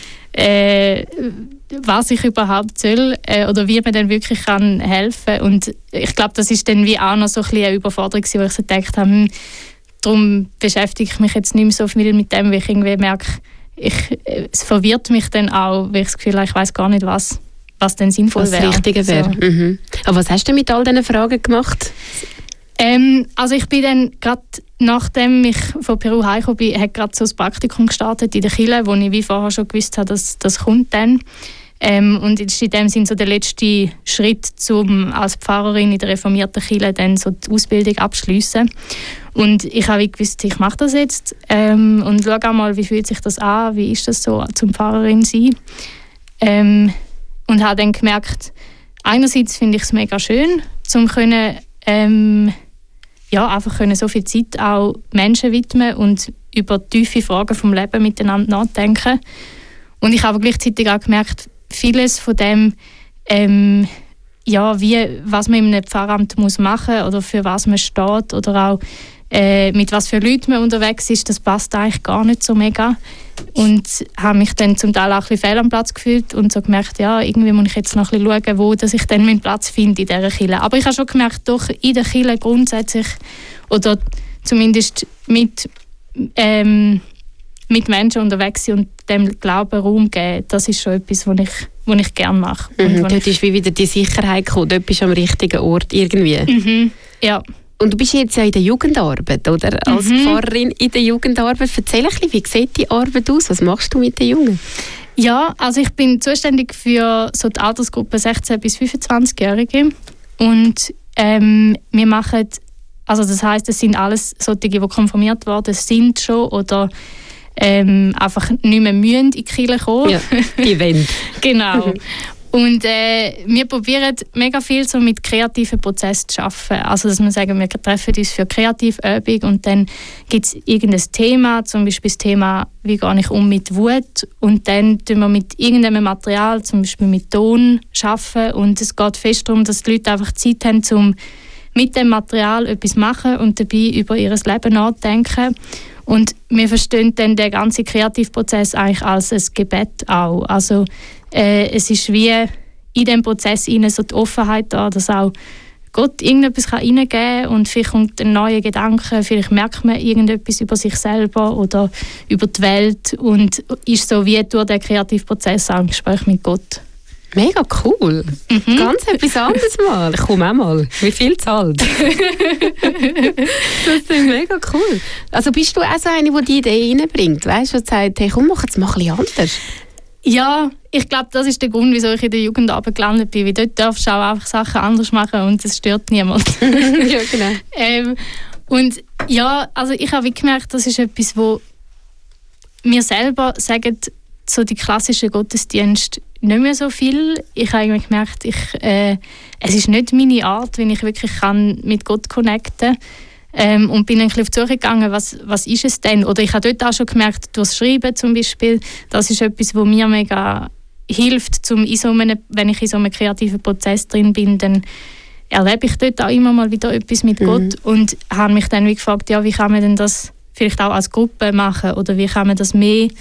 äh, was ich überhaupt soll äh, oder wie man dann wirklich kann helfen. Und ich glaube, das ist dann wie auch noch so ein bisschen eine Überforderung, wo ich so gedacht habe, hm, darum beschäftige ich mich jetzt nicht mehr so viel mit dem, weil ich irgendwie merke, ich, es verwirrt mich dann auch, weil ich das Gefühl habe, ich weiss gar nicht, was was denn sinnvoll wäre. Was Richtige wäre. So. Mhm. Aber was hast du mit all diesen Fragen gemacht? Ähm, also ich bin dann gerade, nachdem ich von Peru heimgekommen bin, hat gerade so ein Praktikum gestartet in der Kirche, wo ich wie vorher schon gewusst habe, dass das kommt dann. Ähm, und das ist in dem Sinne so der letzte Schritt, um als Pfarrerin in der reformierten Kirche dann so die Ausbildung abzuschliessen. Und ich habe gewusst, ich mache das jetzt ähm, und schaue auch mal, wie fühlt sich das an, wie ist das so zum Pfarrerin sein. Ähm, Und habe dann gemerkt, einerseits finde ich es mega schön, um können, ähm, ja, einfach können so viel Zeit auch Menschen widmen und über tiefe Fragen vom Leben miteinander nachdenken. Und ich habe aber gleichzeitig auch gemerkt, vieles von dem, ähm, ja, wie, was man in einem Pfarramt muss machen oder für was man steht oder auch äh, mit was für Leuten man unterwegs ist, das passt eigentlich gar nicht so mega. Und habe mich dann zum Teil auch ein bisschen fehl am Platz gefühlt und so gemerkt, ja, irgendwie muss ich jetzt noch ein bisschen schauen, wo dass ich dann meinen Platz finde in dieser Kirche. Aber ich habe schon gemerkt, doch in der Kirche grundsätzlich oder zumindest mit, ähm, mit Menschen unterwegs sind und dem Glauben Raum geben, das ist schon etwas, was ich, was ich gerne mache. Mhm, dort ist wie wieder die Sicherheit gekommen, dort bist du am richtigen Ort irgendwie. Mhm, ja. Und du bist jetzt ja in der Jugendarbeit, oder? Als mhm. Pfarrerin in der Jugendarbeit. Erzähl ein bisschen, wie sieht die Arbeit aus? Was machst du mit den Jungen? Ja, also ich bin zuständig für so die Altersgruppe sechzehn bis fünfundzwanzig-Jährige. Und ähm, wir machen, also das heisst, es sind alles solche, die konfirmiert worden sind schon oder ähm, einfach nicht mehr müssen in die Kirche kommen. Ja, die wollen. Genau. Und äh, wir probieren mega viel so mit kreativen Prozessen zu arbeiten. Also dass wir sagen, wir treffen uns für Kreativübung und dann gibt es irgendein Thema, zum Beispiel das Thema, wie gehe ich um mit Wut, und dann tun wir mit irgendeinem Material, zum Beispiel mit Ton, arbeiten und es geht fest darum, dass die Leute einfach Zeit haben, um mit dem Material etwas zu machen und dabei über ihr Leben nachdenken. Und wir verstehen dann den ganzen Kreativprozess eigentlich als ein Gebet auch. Also äh, es ist wie in diesem Prozess rein so die Offenheit da, dass auch Gott irgendetwas reingeben kann und vielleicht kommt ein neuer Gedanke, vielleicht merkt man irgendetwas über sich selber oder über die Welt und ist so wie durch den Kreativprozess auch im Gespräch mit Gott. Mega cool. Mhm. Ganz etwas anderes mal. Ich komme auch mal. Wie viel zahlt? Das ist mega cool. Also bist du auch so eine, die die Idee reinbringt? Weißt du, die sagt, hey, komm, mach jetzt mal ein bisschen anders. Ja, ich glaube, das ist der Grund, wieso ich in der Jugendarbeit gelandet bin. Weil dort darfst du auch einfach Sachen anders machen und es stört niemand. Ja, genau. ähm, und ja, also ich habe gemerkt, das ist etwas, wo mir selber sagen, so die klassischen Gottesdienste nicht mehr so viel. Ich habe gemerkt, ich, äh, es ist nicht meine Art, wenn ich wirklich kann mit Gott connecten kann. Ähm, und bin ein bisschen auf die Suche gegangen, was, was ist es denn? Oder ich habe dort auch schon gemerkt, durch das Schreiben zum Beispiel, das ist etwas, was mir mega hilft, zum in so einem, wenn ich in so einem kreativen Prozess drin bin, dann erlebe ich dort auch immer mal wieder etwas mit mhm. Gott und habe mich dann wie gefragt, ja, wie kann man denn das vielleicht auch als Gruppe machen oder wie kann man das mehr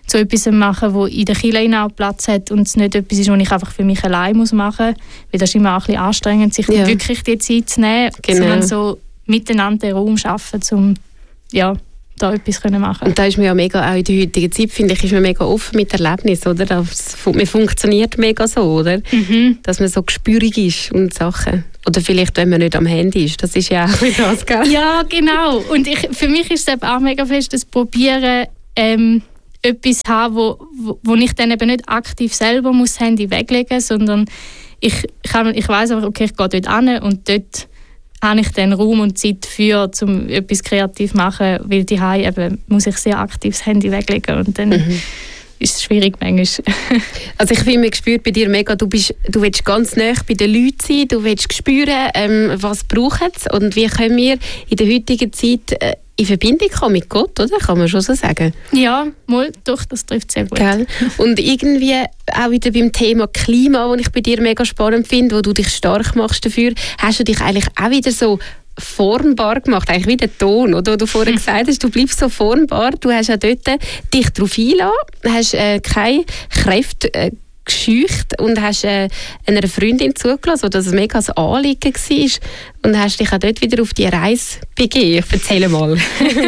zu etwas machen, wo in der Kirche auch Platz hat und es nicht etwas ist, was ich einfach für mich allein muss machen muss. Weil das ist immer auch ein bisschen anstrengend, sich ja. wirklich die Zeit zu nehmen, genau. sondern so miteinander den Raum schaffen, um ja, da etwas können machen. Und da ist man ja mega, auch in der heutigen Zeit, finde ich, ist man mega offen mit Erlebnissen, oder? Das, man funktioniert mega so, oder? Mhm. Dass man so gespürig ist und Sachen. Oder vielleicht, wenn man nicht am Handy ist. Das ist ja auch wieder das, gell? Ja, genau. Und ich, für mich ist es auch mega fest, das Probieren, ähm, etwas zu haben, wo, wo, wo ich dann eben nicht aktiv selber muss das Handy weglegen muss, sondern ich, ich, ich weiss einfach, okay, ich gehe dort hin und dort habe ich dann Raum und Zeit für, um etwas kreativ zu machen, weil die eben muss ich sehr aktiv das Handy weglegen und dann mhm. ist es schwierig manchmal. Also ich finde, man spürt bei dir mega, du, bist, du willst ganz nah bei den Leuten sein, du willst spüren, ähm, was brauchen sie und wie können wir in der heutigen Zeit äh, in Verbindung kommen mit Gott, oder? Kann man schon so sagen? Ja, mal, doch, das trifft sehr gut. Gell? Und irgendwie auch wieder beim Thema Klima, das ich bei dir mega spannend finde, wo du dich stark machst dafür, hast du dich eigentlich auch wieder so formbar gemacht, eigentlich wie der Ton, oder? Wo du vorher gesagt hast, du bleibst so formbar, du hast auch dort dich darauf eingelassen, hast äh, keine Kräfte äh, gescheucht und hast äh, einer Freundin zugelassen, wo das ein mega Anliegen war und hast dich auch dort wieder auf die Reise begeben. Erzähl mal.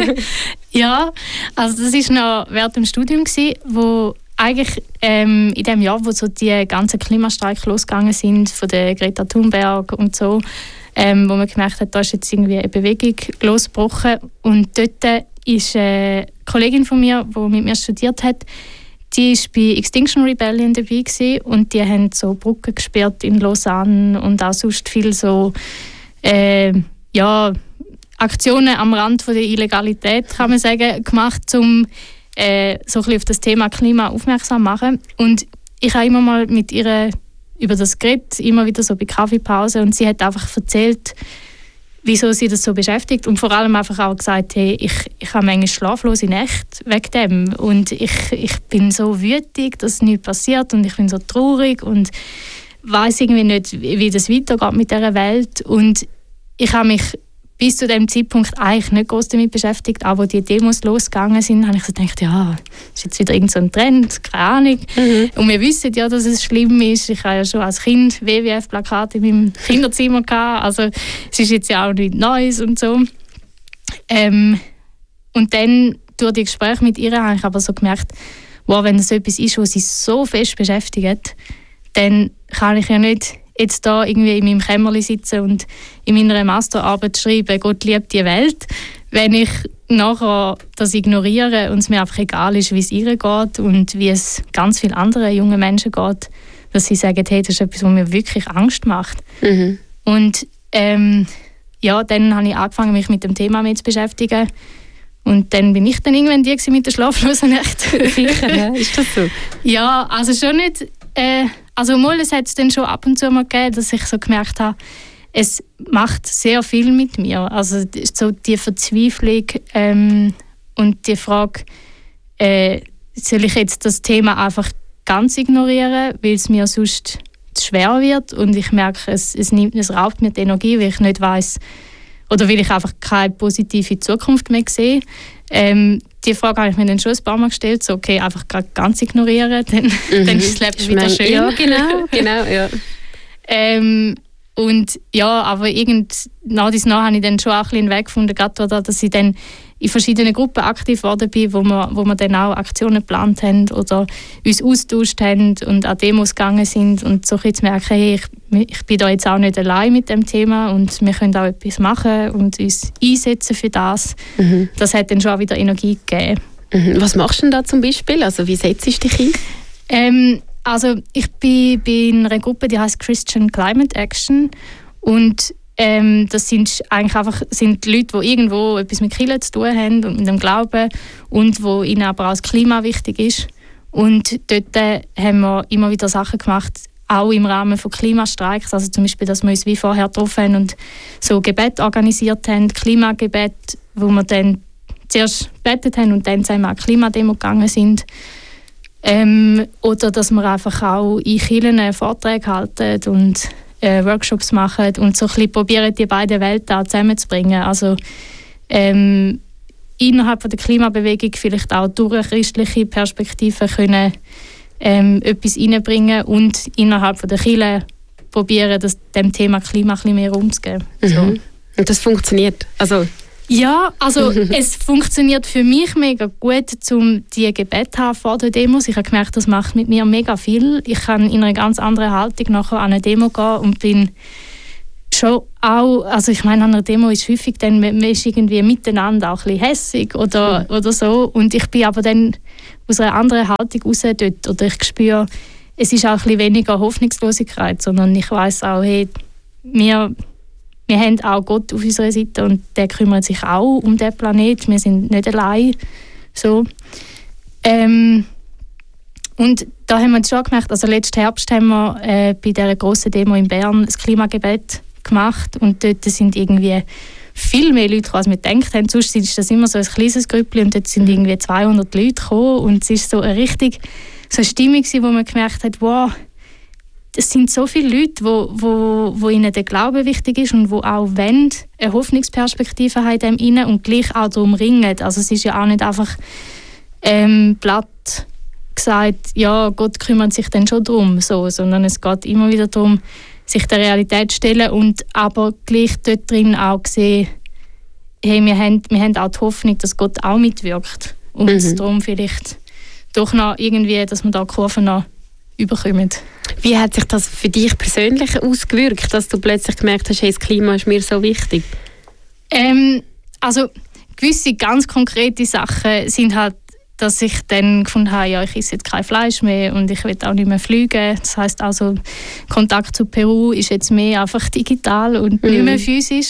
Ja, also das war noch während dem Studium, wo eigentlich ähm, in dem Jahr, wo so die ganzen Klimastreiks losgegangen sind, von der Greta Thunberg und so, ähm, wo man gemerkt hat, da ist jetzt irgendwie eine Bewegung losgebrochen und dort ist eine Kollegin von mir, die mit mir studiert hat, die war bei Extinction Rebellion dabei gewesen, und die haben so Brücken gesperrt in Lausanne und auch sonst viel so äh, ja, Aktionen am Rand von der Illegalität, kann man sagen, gemacht, um äh, so ein bisschen auf das Thema Klima aufmerksam zu machen. Und ich habe immer mal mit ihr über das geredet, immer wieder so bei Kaffeepause, und sie hat einfach erzählt, wieso sie das so beschäftigt, und vor allem einfach auch gesagt, hey, ich, ich habe manchmal schlaflose Nächte wegen dem und ich, ich bin so wütig, dass nichts passiert und ich bin so traurig und weiß irgendwie nicht, wie das weitergeht mit dieser Welt, und ich habe mich bis zu dem Zeitpunkt eigentlich nicht groß damit beschäftigt, aber als die Demos losgegangen sind, habe ich so gedacht, ja, das ist jetzt wieder irgend so ein Trend, keine Ahnung. Mhm. Und wir wissen ja, dass es schlimm ist. Ich habe ja schon als Kind W W F-Plakate in meinem Kinderzimmer gehabt, also es ist jetzt ja auch nichts Neues und so. Ähm, und dann durch die Gespräche mit ihr habe ich aber so gemerkt, wow, wenn das etwas ist, was sie so fest beschäftigt, dann kann ich ja nicht jetzt da irgendwie in meinem Kämmerlein sitzen und in meiner Masterarbeit schreiben, Gott liebt die Welt, wenn ich nachher das ignoriere und es mir einfach egal ist, wie es ihr geht und wie es ganz vielen anderen jungen Menschen geht, dass sie sagen, hey, das ist etwas, was mir wirklich Angst macht. Mhm. Und ähm, ja, dann habe ich angefangen, mich mit dem Thema mehr zu beschäftigen. Und dann bin ich dann irgendwann die mit der schlaflosen Nacht. Sicher, ja? Ist das so? Ja, also schon nicht... Äh, Also mal, es hat es dann schon ab und zu mal gegeben, dass ich so gemerkt habe, es macht sehr viel mit mir. Also so die Verzweiflung ähm, und die Frage, äh, soll ich jetzt das Thema einfach ganz ignorieren, weil es mir sonst zu schwer wird, und ich merke, es, es, nimmt, es raubt mir die Energie, weil ich nicht weiss, oder weil ich einfach keine positive Zukunft mehr sehe. Ähm, die Frage habe ich mir dann schon ein paar Mal gestellt, so okay, einfach ganz ignorieren, dann, mhm. dann ist das Leben ich wieder mein, schön. Ja, genau, genau, ja. ähm, und ja, aber irgend, nach dies nach habe ich dann schon auch ein bisschen einen Weg gefunden, gerade dadurch, dass ich dann in verschiedenen Gruppen aktiv geworden bin, wo wir, wo wir dann auch Aktionen geplant haben oder uns austauscht haben und an Demos gegangen sind, und so ein bisschen zu merken, hey, ich, ich bin da jetzt auch nicht allein mit dem Thema und wir können auch etwas machen und uns einsetzen für das. Mhm. Das hat dann schon auch wieder Energie gegeben. Mhm. Was machst du denn da zum Beispiel? Also wie setzt du dich ein? Ähm, also ich bin, bin in einer Gruppe, die heißt Christian Climate Action, und Ähm, das sind eigentlich einfach sind Leute, die irgendwo etwas mit Kirche zu tun haben und mit dem Glauben, und wo ihnen aber auch das Klima wichtig ist. Und dort äh, haben wir immer wieder Sachen gemacht, auch im Rahmen von Klimastreiks. Also zum Beispiel, dass wir uns wie vorher getroffen haben und so Gebet organisiert haben, Klimagebet, wo wir dann zuerst gebetet haben und dann zusammen an die Klimademo gegangen sind. Ähm, oder dass wir einfach auch in Kirchen Vorträge halten und Äh, Workshops machen und so ein bisschen probieren, die beiden Welten auch zusammenzubringen. Also ähm, innerhalb von der Klimabewegung vielleicht auch durch eine christliche Perspektive können, ähm, etwas reinbringen und innerhalb von der Kirche probieren, das, dem Thema Klima ein bisschen mehr Raum zu geben. Mhm. So. Und das funktioniert? Also ja, also es funktioniert für mich mega gut, um die Gebete zu haben vor der Demos. Ich habe gemerkt, das macht mit mir mega viel. Ich kann in einer ganz anderen Haltung nachher an eine Demo gehen und bin schon auch, also ich meine, an einer Demo ist häufig dann, man ist irgendwie miteinander auch ein bisschen hässig oder, mhm. oder so. Und ich bin aber dann aus einer anderen Haltung raus dort. Oder ich spüre, es ist auch ein bisschen weniger Hoffnungslosigkeit, sondern ich weiss auch, hey, wir... Wir haben auch Gott auf unserer Seite und der kümmert sich auch um den Planeten. Wir sind nicht allein. So. Ähm, und da haben wir schon gemerkt, also letzten Herbst haben wir äh, bei dieser grossen Demo in Bern das Klimagebet gemacht und dort sind irgendwie viel mehr Leute gekommen, als wir gedacht haben. Sonst ist das immer so ein kleines Grüppchen und dort sind irgendwie zweihundert Leute gekommen und es war so eine richtig so eine Stimmung, wo man gemerkt hat, wow, es sind so viele Leute, wo, wo, wo ihnen der Glaube wichtig ist und wo auch wollen, eine Hoffnungsperspektive haben in dem und gleich auch darum ringen. Also es ist ja auch nicht einfach ähm, platt gesagt, ja, Gott kümmert sich dann schon darum, so, sondern es geht immer wieder darum, sich der Realität zu stellen und aber gleich dort drin auch sehen, hey, wir haben, wir haben auch die Hoffnung, dass Gott auch mitwirkt und mhm. darum vielleicht doch noch irgendwie, dass wir da Kurven noch überkommen. Wie hat sich das für dich persönlich ausgewirkt, dass du plötzlich gemerkt hast, hey, das Klima ist mir so wichtig? Ähm, also gewisse ganz konkrete Sachen sind halt, dass ich dann gefunden habe, ja, ich esse jetzt kein Fleisch mehr und ich will auch nicht mehr fliegen. Das heisst also, Kontakt zu Peru ist jetzt mehr einfach digital und mhm. nicht mehr physisch.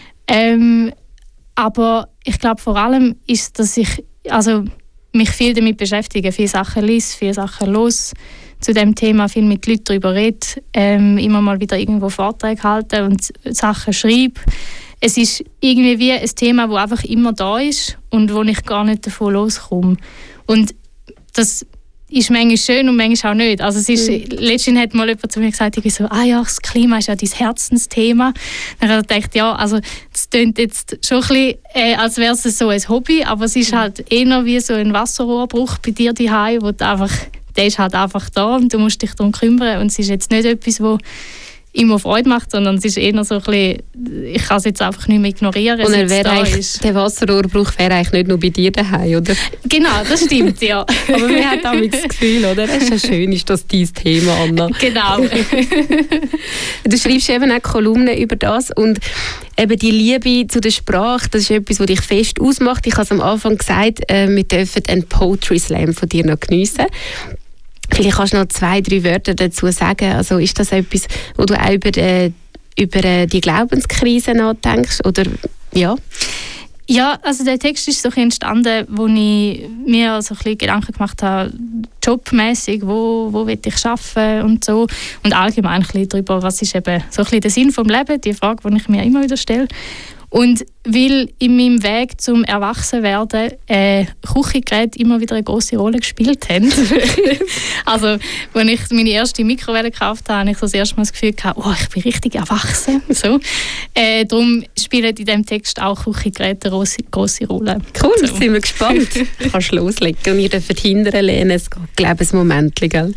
Ähm, aber ich glaube vor allem ist, dass ich also mich viel damit beschäftige, viele Sachen lese, viele Sachen los zu dem Thema, viel mit Leuten darüber rede, ähm, immer mal wieder irgendwo Vorträge halte und Sachen schreibe. Es ist irgendwie wie ein Thema, das einfach immer da ist und wo ich gar nicht davon loskomme. Und das ist manchmal schön und manchmal auch nicht. Also es ist, mhm. letztens hat mal jemand zu mir gesagt, ich so, ah ja, das Klima ist ja dein Herzensthema. Dann habe ich gedacht, ja, also das klingt jetzt schon ein bisschen, äh, als wäre es so ein Hobby, aber es ist halt eher wie so ein Wasserrohrbruch bei dir daheim, wo du einfach, der ist halt einfach da und du musst dich darum kümmern. Und es ist jetzt nicht etwas, wo immer Freude macht, sondern es ist eher so ein bisschen, ich kann es jetzt einfach nicht mehr ignorieren. Und er wäre eigentlich, der Wasserrohrbruch wäre eigentlich nicht nur bei dir daheim, oder? Genau, das stimmt, ja. Aber man hat auch das Gefühl, oder? Es ist ja schön, ist das dein Thema, Anna. Genau. Du schreibst eben auch Kolumnen über das und eben die Liebe zu der Sprache, das ist etwas, was dich fest ausmacht. Ich habe es am Anfang gesagt, äh, wir dürfen einen Poetry Slam von dir noch geniessen. Vielleicht kannst du noch zwei, drei Wörter dazu sagen. Also ist das etwas, wo du auch über, äh, über die Glaubenskrise nachdenkst? Oder, ja? Ja, also der Text ist so entstanden, wo ich mir so ein bisschen Gedanken gemacht habe, jobmäßig, wo, wo will ich arbeiten und so. Und allgemein ein bisschen darüber, was ist eben so ein bisschen der Sinn vom Leben, die Frage, die ich mir immer wieder stelle. Und weil in meinem Weg zum Erwachsenwerden äh, Küchengeräte immer wieder eine grosse Rolle gespielt haben. Also, als ich meine erste Mikrowelle gekauft habe, habe ich so das erste Mal das Gefühl gehabt, oh, ich bin richtig erwachsen. So. Äh, darum spielen in diesem Text auch Küchengeräte eine grosse, grosse Rolle. Cool, so. Sind wir gespannt. Du kannst loslegen und ihr dürft hinterher lernen. Es geht, glaube ich, ein Moment, gell?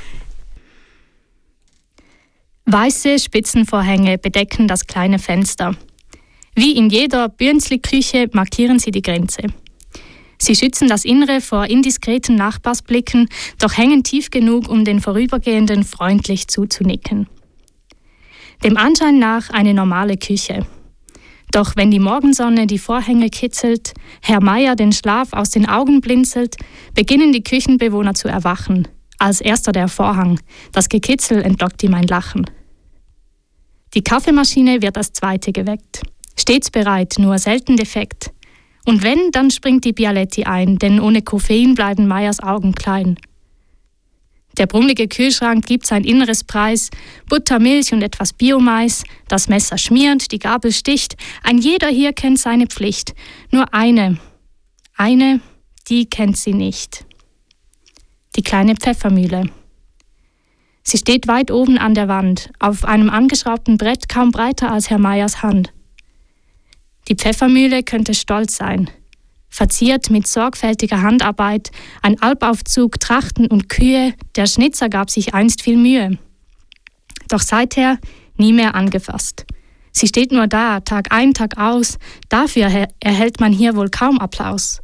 Weiße Spitzenvorhänge bedecken das kleine Fenster. Wie in jeder Bürnsli-Küche markieren sie die Grenze. Sie schützen das Innere vor indiskreten Nachbarsblicken, doch hängen tief genug, um den Vorübergehenden freundlich zuzunicken. Dem Anschein nach eine normale Küche. Doch wenn die Morgensonne die Vorhänge kitzelt, Herr Meier den Schlaf aus den Augen blinzelt, beginnen die Küchenbewohner zu erwachen. Als erster der Vorhang. Das Gekitzel entlockt ihm ein Lachen. Die Kaffeemaschine wird als zweite geweckt. Stets bereit, nur selten defekt. Und wenn, dann springt die Bialetti ein, denn ohne Koffein bleiben Meyers Augen klein. Der brummelige Kühlschrank gibt sein inneres Preis, Butter, Milch und etwas Biomais, das Messer schmiert, die Gabel sticht, ein jeder hier kennt seine Pflicht. Nur eine, eine, die kennt sie nicht. Die kleine Pfeffermühle. Sie steht weit oben an der Wand, auf einem angeschraubten Brett kaum breiter als Herr Meyers Hand. Die Pfeffermühle könnte stolz sein. Verziert mit sorgfältiger Handarbeit, ein Albaufzug, Trachten und Kühe, der Schnitzer gab sich einst viel Mühe. Doch seither nie mehr angefasst. Sie steht nur da, Tag ein, Tag aus, dafür erhält man hier wohl kaum Applaus.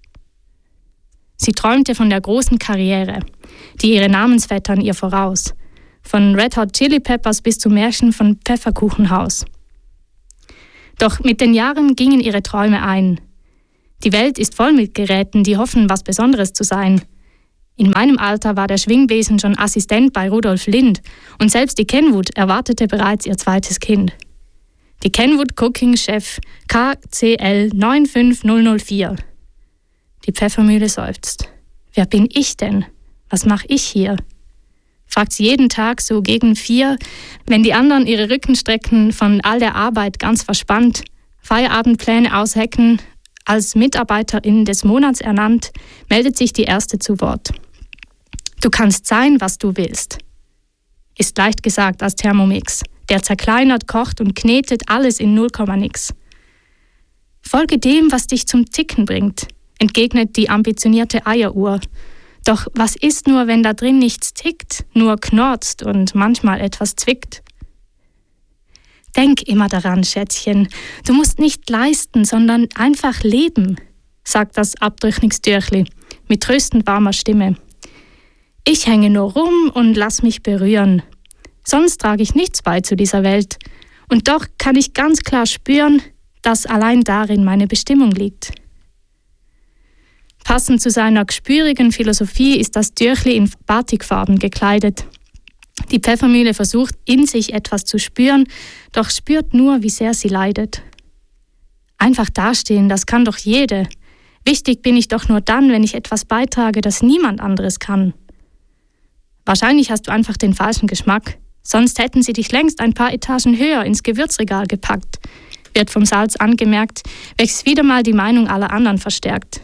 Sie träumte von der großen Karriere, die ihre Namensvettern ihr voraus, von Red Hot Chili Peppers bis zum Märchen von Pfefferkuchenhaus. Doch mit den Jahren gingen ihre Träume ein. Die Welt ist voll mit Geräten, die hoffen, was Besonderes zu sein. In meinem Alter war der Schwingbesen schon Assistent bei Rudolf Lind und selbst die Kenwood erwartete bereits ihr zweites Kind. Die Kenwood Cooking Chef K C L neun fünf null null vier. Die Pfeffermühle seufzt. Wer bin ich denn? Was mache ich hier? Fragt sie jeden Tag so gegen vier, wenn die anderen ihre Rücken strecken, von all der Arbeit ganz verspannt, Feierabendpläne aushecken, als Mitarbeiterin des Monats ernannt, meldet sich die Erste zu Wort. Du kannst sein, was du willst. Ist leicht gesagt als Thermomix. Der zerkleinert, kocht und knetet alles in null Komma nix. Folge dem, was dich zum Ticken bringt, entgegnet die ambitionierte Eieruhr. Doch was ist nur, wenn da drin nichts tickt, nur knorzt und manchmal etwas zwickt? Denk immer daran, Schätzchen, du musst nicht leisten, sondern einfach leben, sagt das Abtrüchnigsdürchli mit tröstend warmer Stimme. Ich hänge nur rum und lass mich berühren. Sonst trage ich nichts bei zu dieser Welt. Und doch kann ich ganz klar spüren, dass allein darin meine Bestimmung liegt. Passend zu seiner gespürigen Philosophie ist das Dürchli in Batikfarben gekleidet. Die Pfeffermühle versucht, in sich etwas zu spüren, doch spürt nur, wie sehr sie leidet. Einfach dastehen, das kann doch jede. Wichtig bin ich doch nur dann, wenn ich etwas beitrage, das niemand anderes kann. Wahrscheinlich hast du einfach den falschen Geschmack. Sonst hätten sie dich längst ein paar Etagen höher ins Gewürzregal gepackt, wird vom Salz angemerkt, welches wieder mal die Meinung aller anderen verstärkt.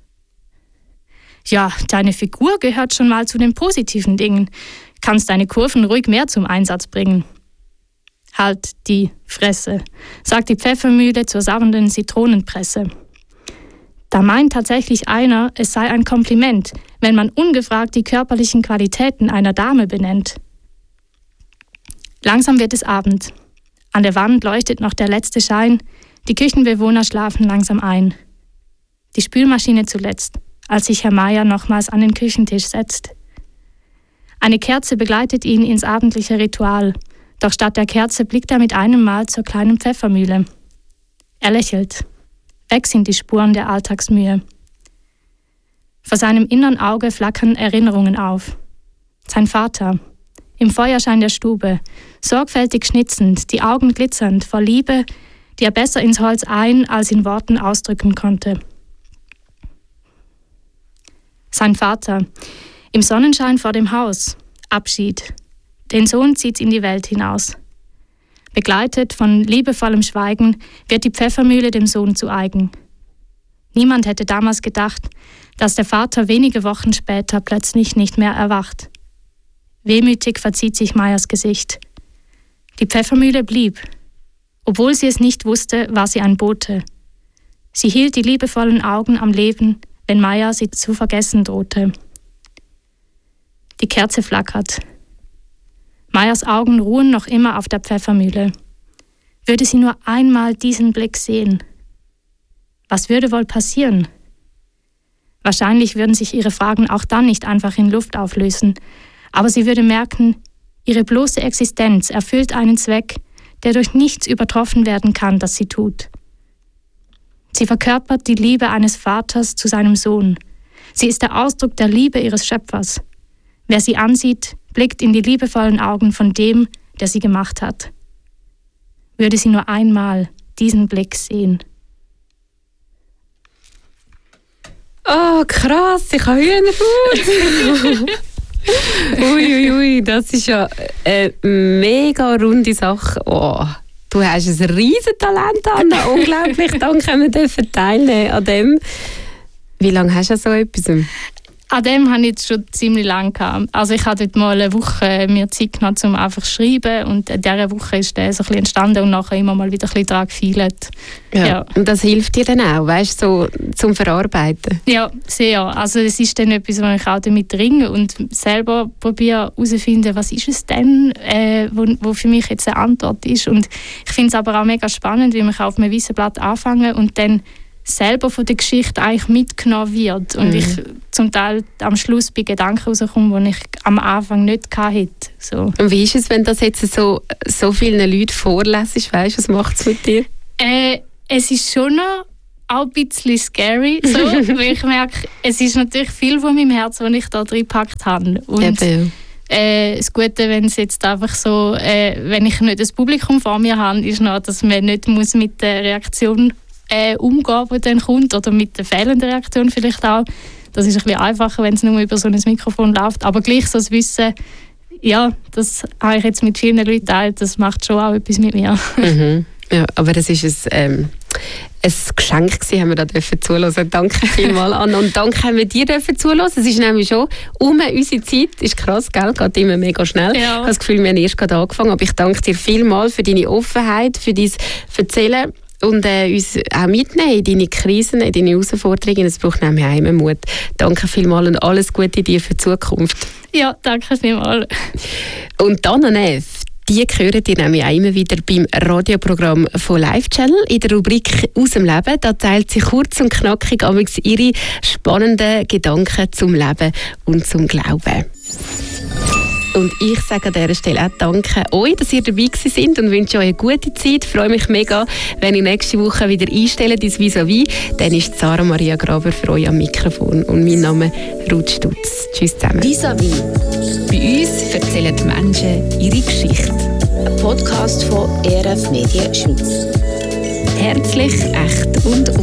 Ja, deine Figur gehört schon mal zu den positiven Dingen. Kannst deine Kurven ruhig mehr zum Einsatz bringen. Halt die Fresse, sagt die Pfeffermühle zur sauernden Zitronenpresse. Da meint tatsächlich einer, es sei ein Kompliment, wenn man ungefragt die körperlichen Qualitäten einer Dame benennt. Langsam wird es Abend. An der Wand leuchtet noch der letzte Schein. Die Küchenbewohner schlafen langsam ein. Die Spülmaschine zuletzt, als sich Herr Meier nochmals an den Küchentisch setzt. Eine Kerze begleitet ihn ins abendliche Ritual. Doch statt der Kerze blickt er mit einem Mal zur kleinen Pfeffermühle. Er lächelt. Weg sind die Spuren der Alltagsmühe. Vor seinem inneren Auge flackern Erinnerungen auf. Sein Vater, im Feuerschein der Stube, sorgfältig schnitzend, die Augen glitzernd vor Liebe, die er besser ins Holz ein- als in Worten ausdrücken konnte. Sein Vater, im Sonnenschein vor dem Haus, Abschied. Den Sohn zieht in die Welt hinaus. Begleitet von liebevollem Schweigen wird die Pfeffermühle dem Sohn zu eigen. Niemand hätte damals gedacht, dass der Vater wenige Wochen später plötzlich nicht mehr erwacht. Wehmütig verzieht sich Meiers Gesicht. Die Pfeffermühle blieb. Obwohl sie es nicht wusste, war sie ein Bote. Sie hielt die liebevollen Augen am Leben, wenn Meier sie zu vergessen drohte. Die Kerze flackert. Meiers Augen ruhen noch immer auf der Pfeffermühle. Würde sie nur einmal diesen Blick sehen? Was würde wohl passieren? Wahrscheinlich würden sich ihre Fragen auch dann nicht einfach in Luft auflösen, aber sie würde merken, ihre bloße Existenz erfüllt einen Zweck, der durch nichts übertroffen werden kann, das sie tut. Sie verkörpert die Liebe eines Vaters zu seinem Sohn. Sie ist der Ausdruck der Liebe ihres Schöpfers. Wer sie ansieht, blickt in die liebevollen Augen von dem, der sie gemacht hat. Würde sie nur einmal diesen Blick sehen. Oh, krass, ich habe Hühnerhaut. Uiuiui, ui, ui, das ist ja eine mega runde Sache. Oh, du hast ein riesen Talent, Anna. Unglaublich, danke, wir dürfen teilnehmen an dem. Wie lange hast du so etwas? An dem habe ich jetzt schon ziemlich lange gehabt. Also ich habe dort mal eine Woche mir Zeit genommen, um einfach zu schreiben. Und in dieser Woche ist der so ein bisschen entstanden und nachher immer mal wieder ein bisschen daran gefeilt. Ja. Ja. Und das hilft dir dann auch, weißt du, so zum Verarbeiten? Ja, sehr. Also es ist dann etwas, wo ich auch damit ringe und selber probiere herauszufinden, was ist es denn, äh, wo, wo für mich jetzt eine Antwort ist. Und ich finde es aber auch mega spannend, wie man auf einem weißen Blatt anfangen und dann selber von der Geschichte eigentlich mitgenommen wird. Und mhm. ich zum Teil am Schluss bei Gedanken rauskomme, die ich am Anfang nicht hatte. So. Und wie ist es, wenn das jetzt so, so vielen Leuten vorlässt? Weißt du, was macht es mit dir? Äh, es ist schon noch auch ein bisschen scary, so, weil ich merke, es ist natürlich viel von meinem Herzen, das ich da drin gepackt habe. Und Eben. Äh, das Gute, wenn es jetzt einfach so, äh, wenn ich nicht das Publikum vor mir habe, ist noch, dass man nicht muss mit der Reaktion äh, umgehen, die dann kommt, oder mit der fehlenden Reaktion vielleicht auch. Das ist ein bisschen einfacher, wenn es nur über so ein Mikrofon läuft. Aber gleich so das Wissen, ja, das habe ich jetzt mit vielen Leuten geteilt, das macht schon auch etwas mit mir. Mhm. Ja, aber das ist ein, ähm, ein Geschenk gewesen, haben wir da dürfen zuhören. Danke vielmals, Anna. Und danke haben wir dir dürfen zuhören. Es ist nämlich schon um unsere Zeit. Ist krass, gell? Geht immer mega schnell. Ja. Ich habe das Gefühl, wir haben erst gerade angefangen. Aber ich danke dir vielmals für deine Offenheit, für dein Erzählen und äh, uns auch mitnehmen in deine Krisen, in deine Herausforderungen. Es braucht nämlich auch immer Mut. Danke vielmals und alles Gute dir für die Zukunft. Ja, danke vielmals. Und dann Neff. Die hören ihr nämlich auch immer wieder beim Radioprogramm von Live Channel. In der Rubrik «Aus dem Leben», da teilt sie kurz und knackig ihre spannenden Gedanken zum Leben und zum Glauben. Und ich sage an dieser Stelle auch danke euch, dass ihr dabei seid und wünsche euch eine gute Zeit. Ich freue mich mega, wenn ihr nächste Woche wieder einstellt ins Vis-à-vis. Dann ist Sarah Maria Graber für euch am Mikrofon. Und mein Name ist Ruth Stutz. Tschüss zusammen. Vis-à-vis. Bei uns erzählen die Menschen ihre Geschichte. Ein Podcast von E R F Medien Schweiz. Herzlich, echt und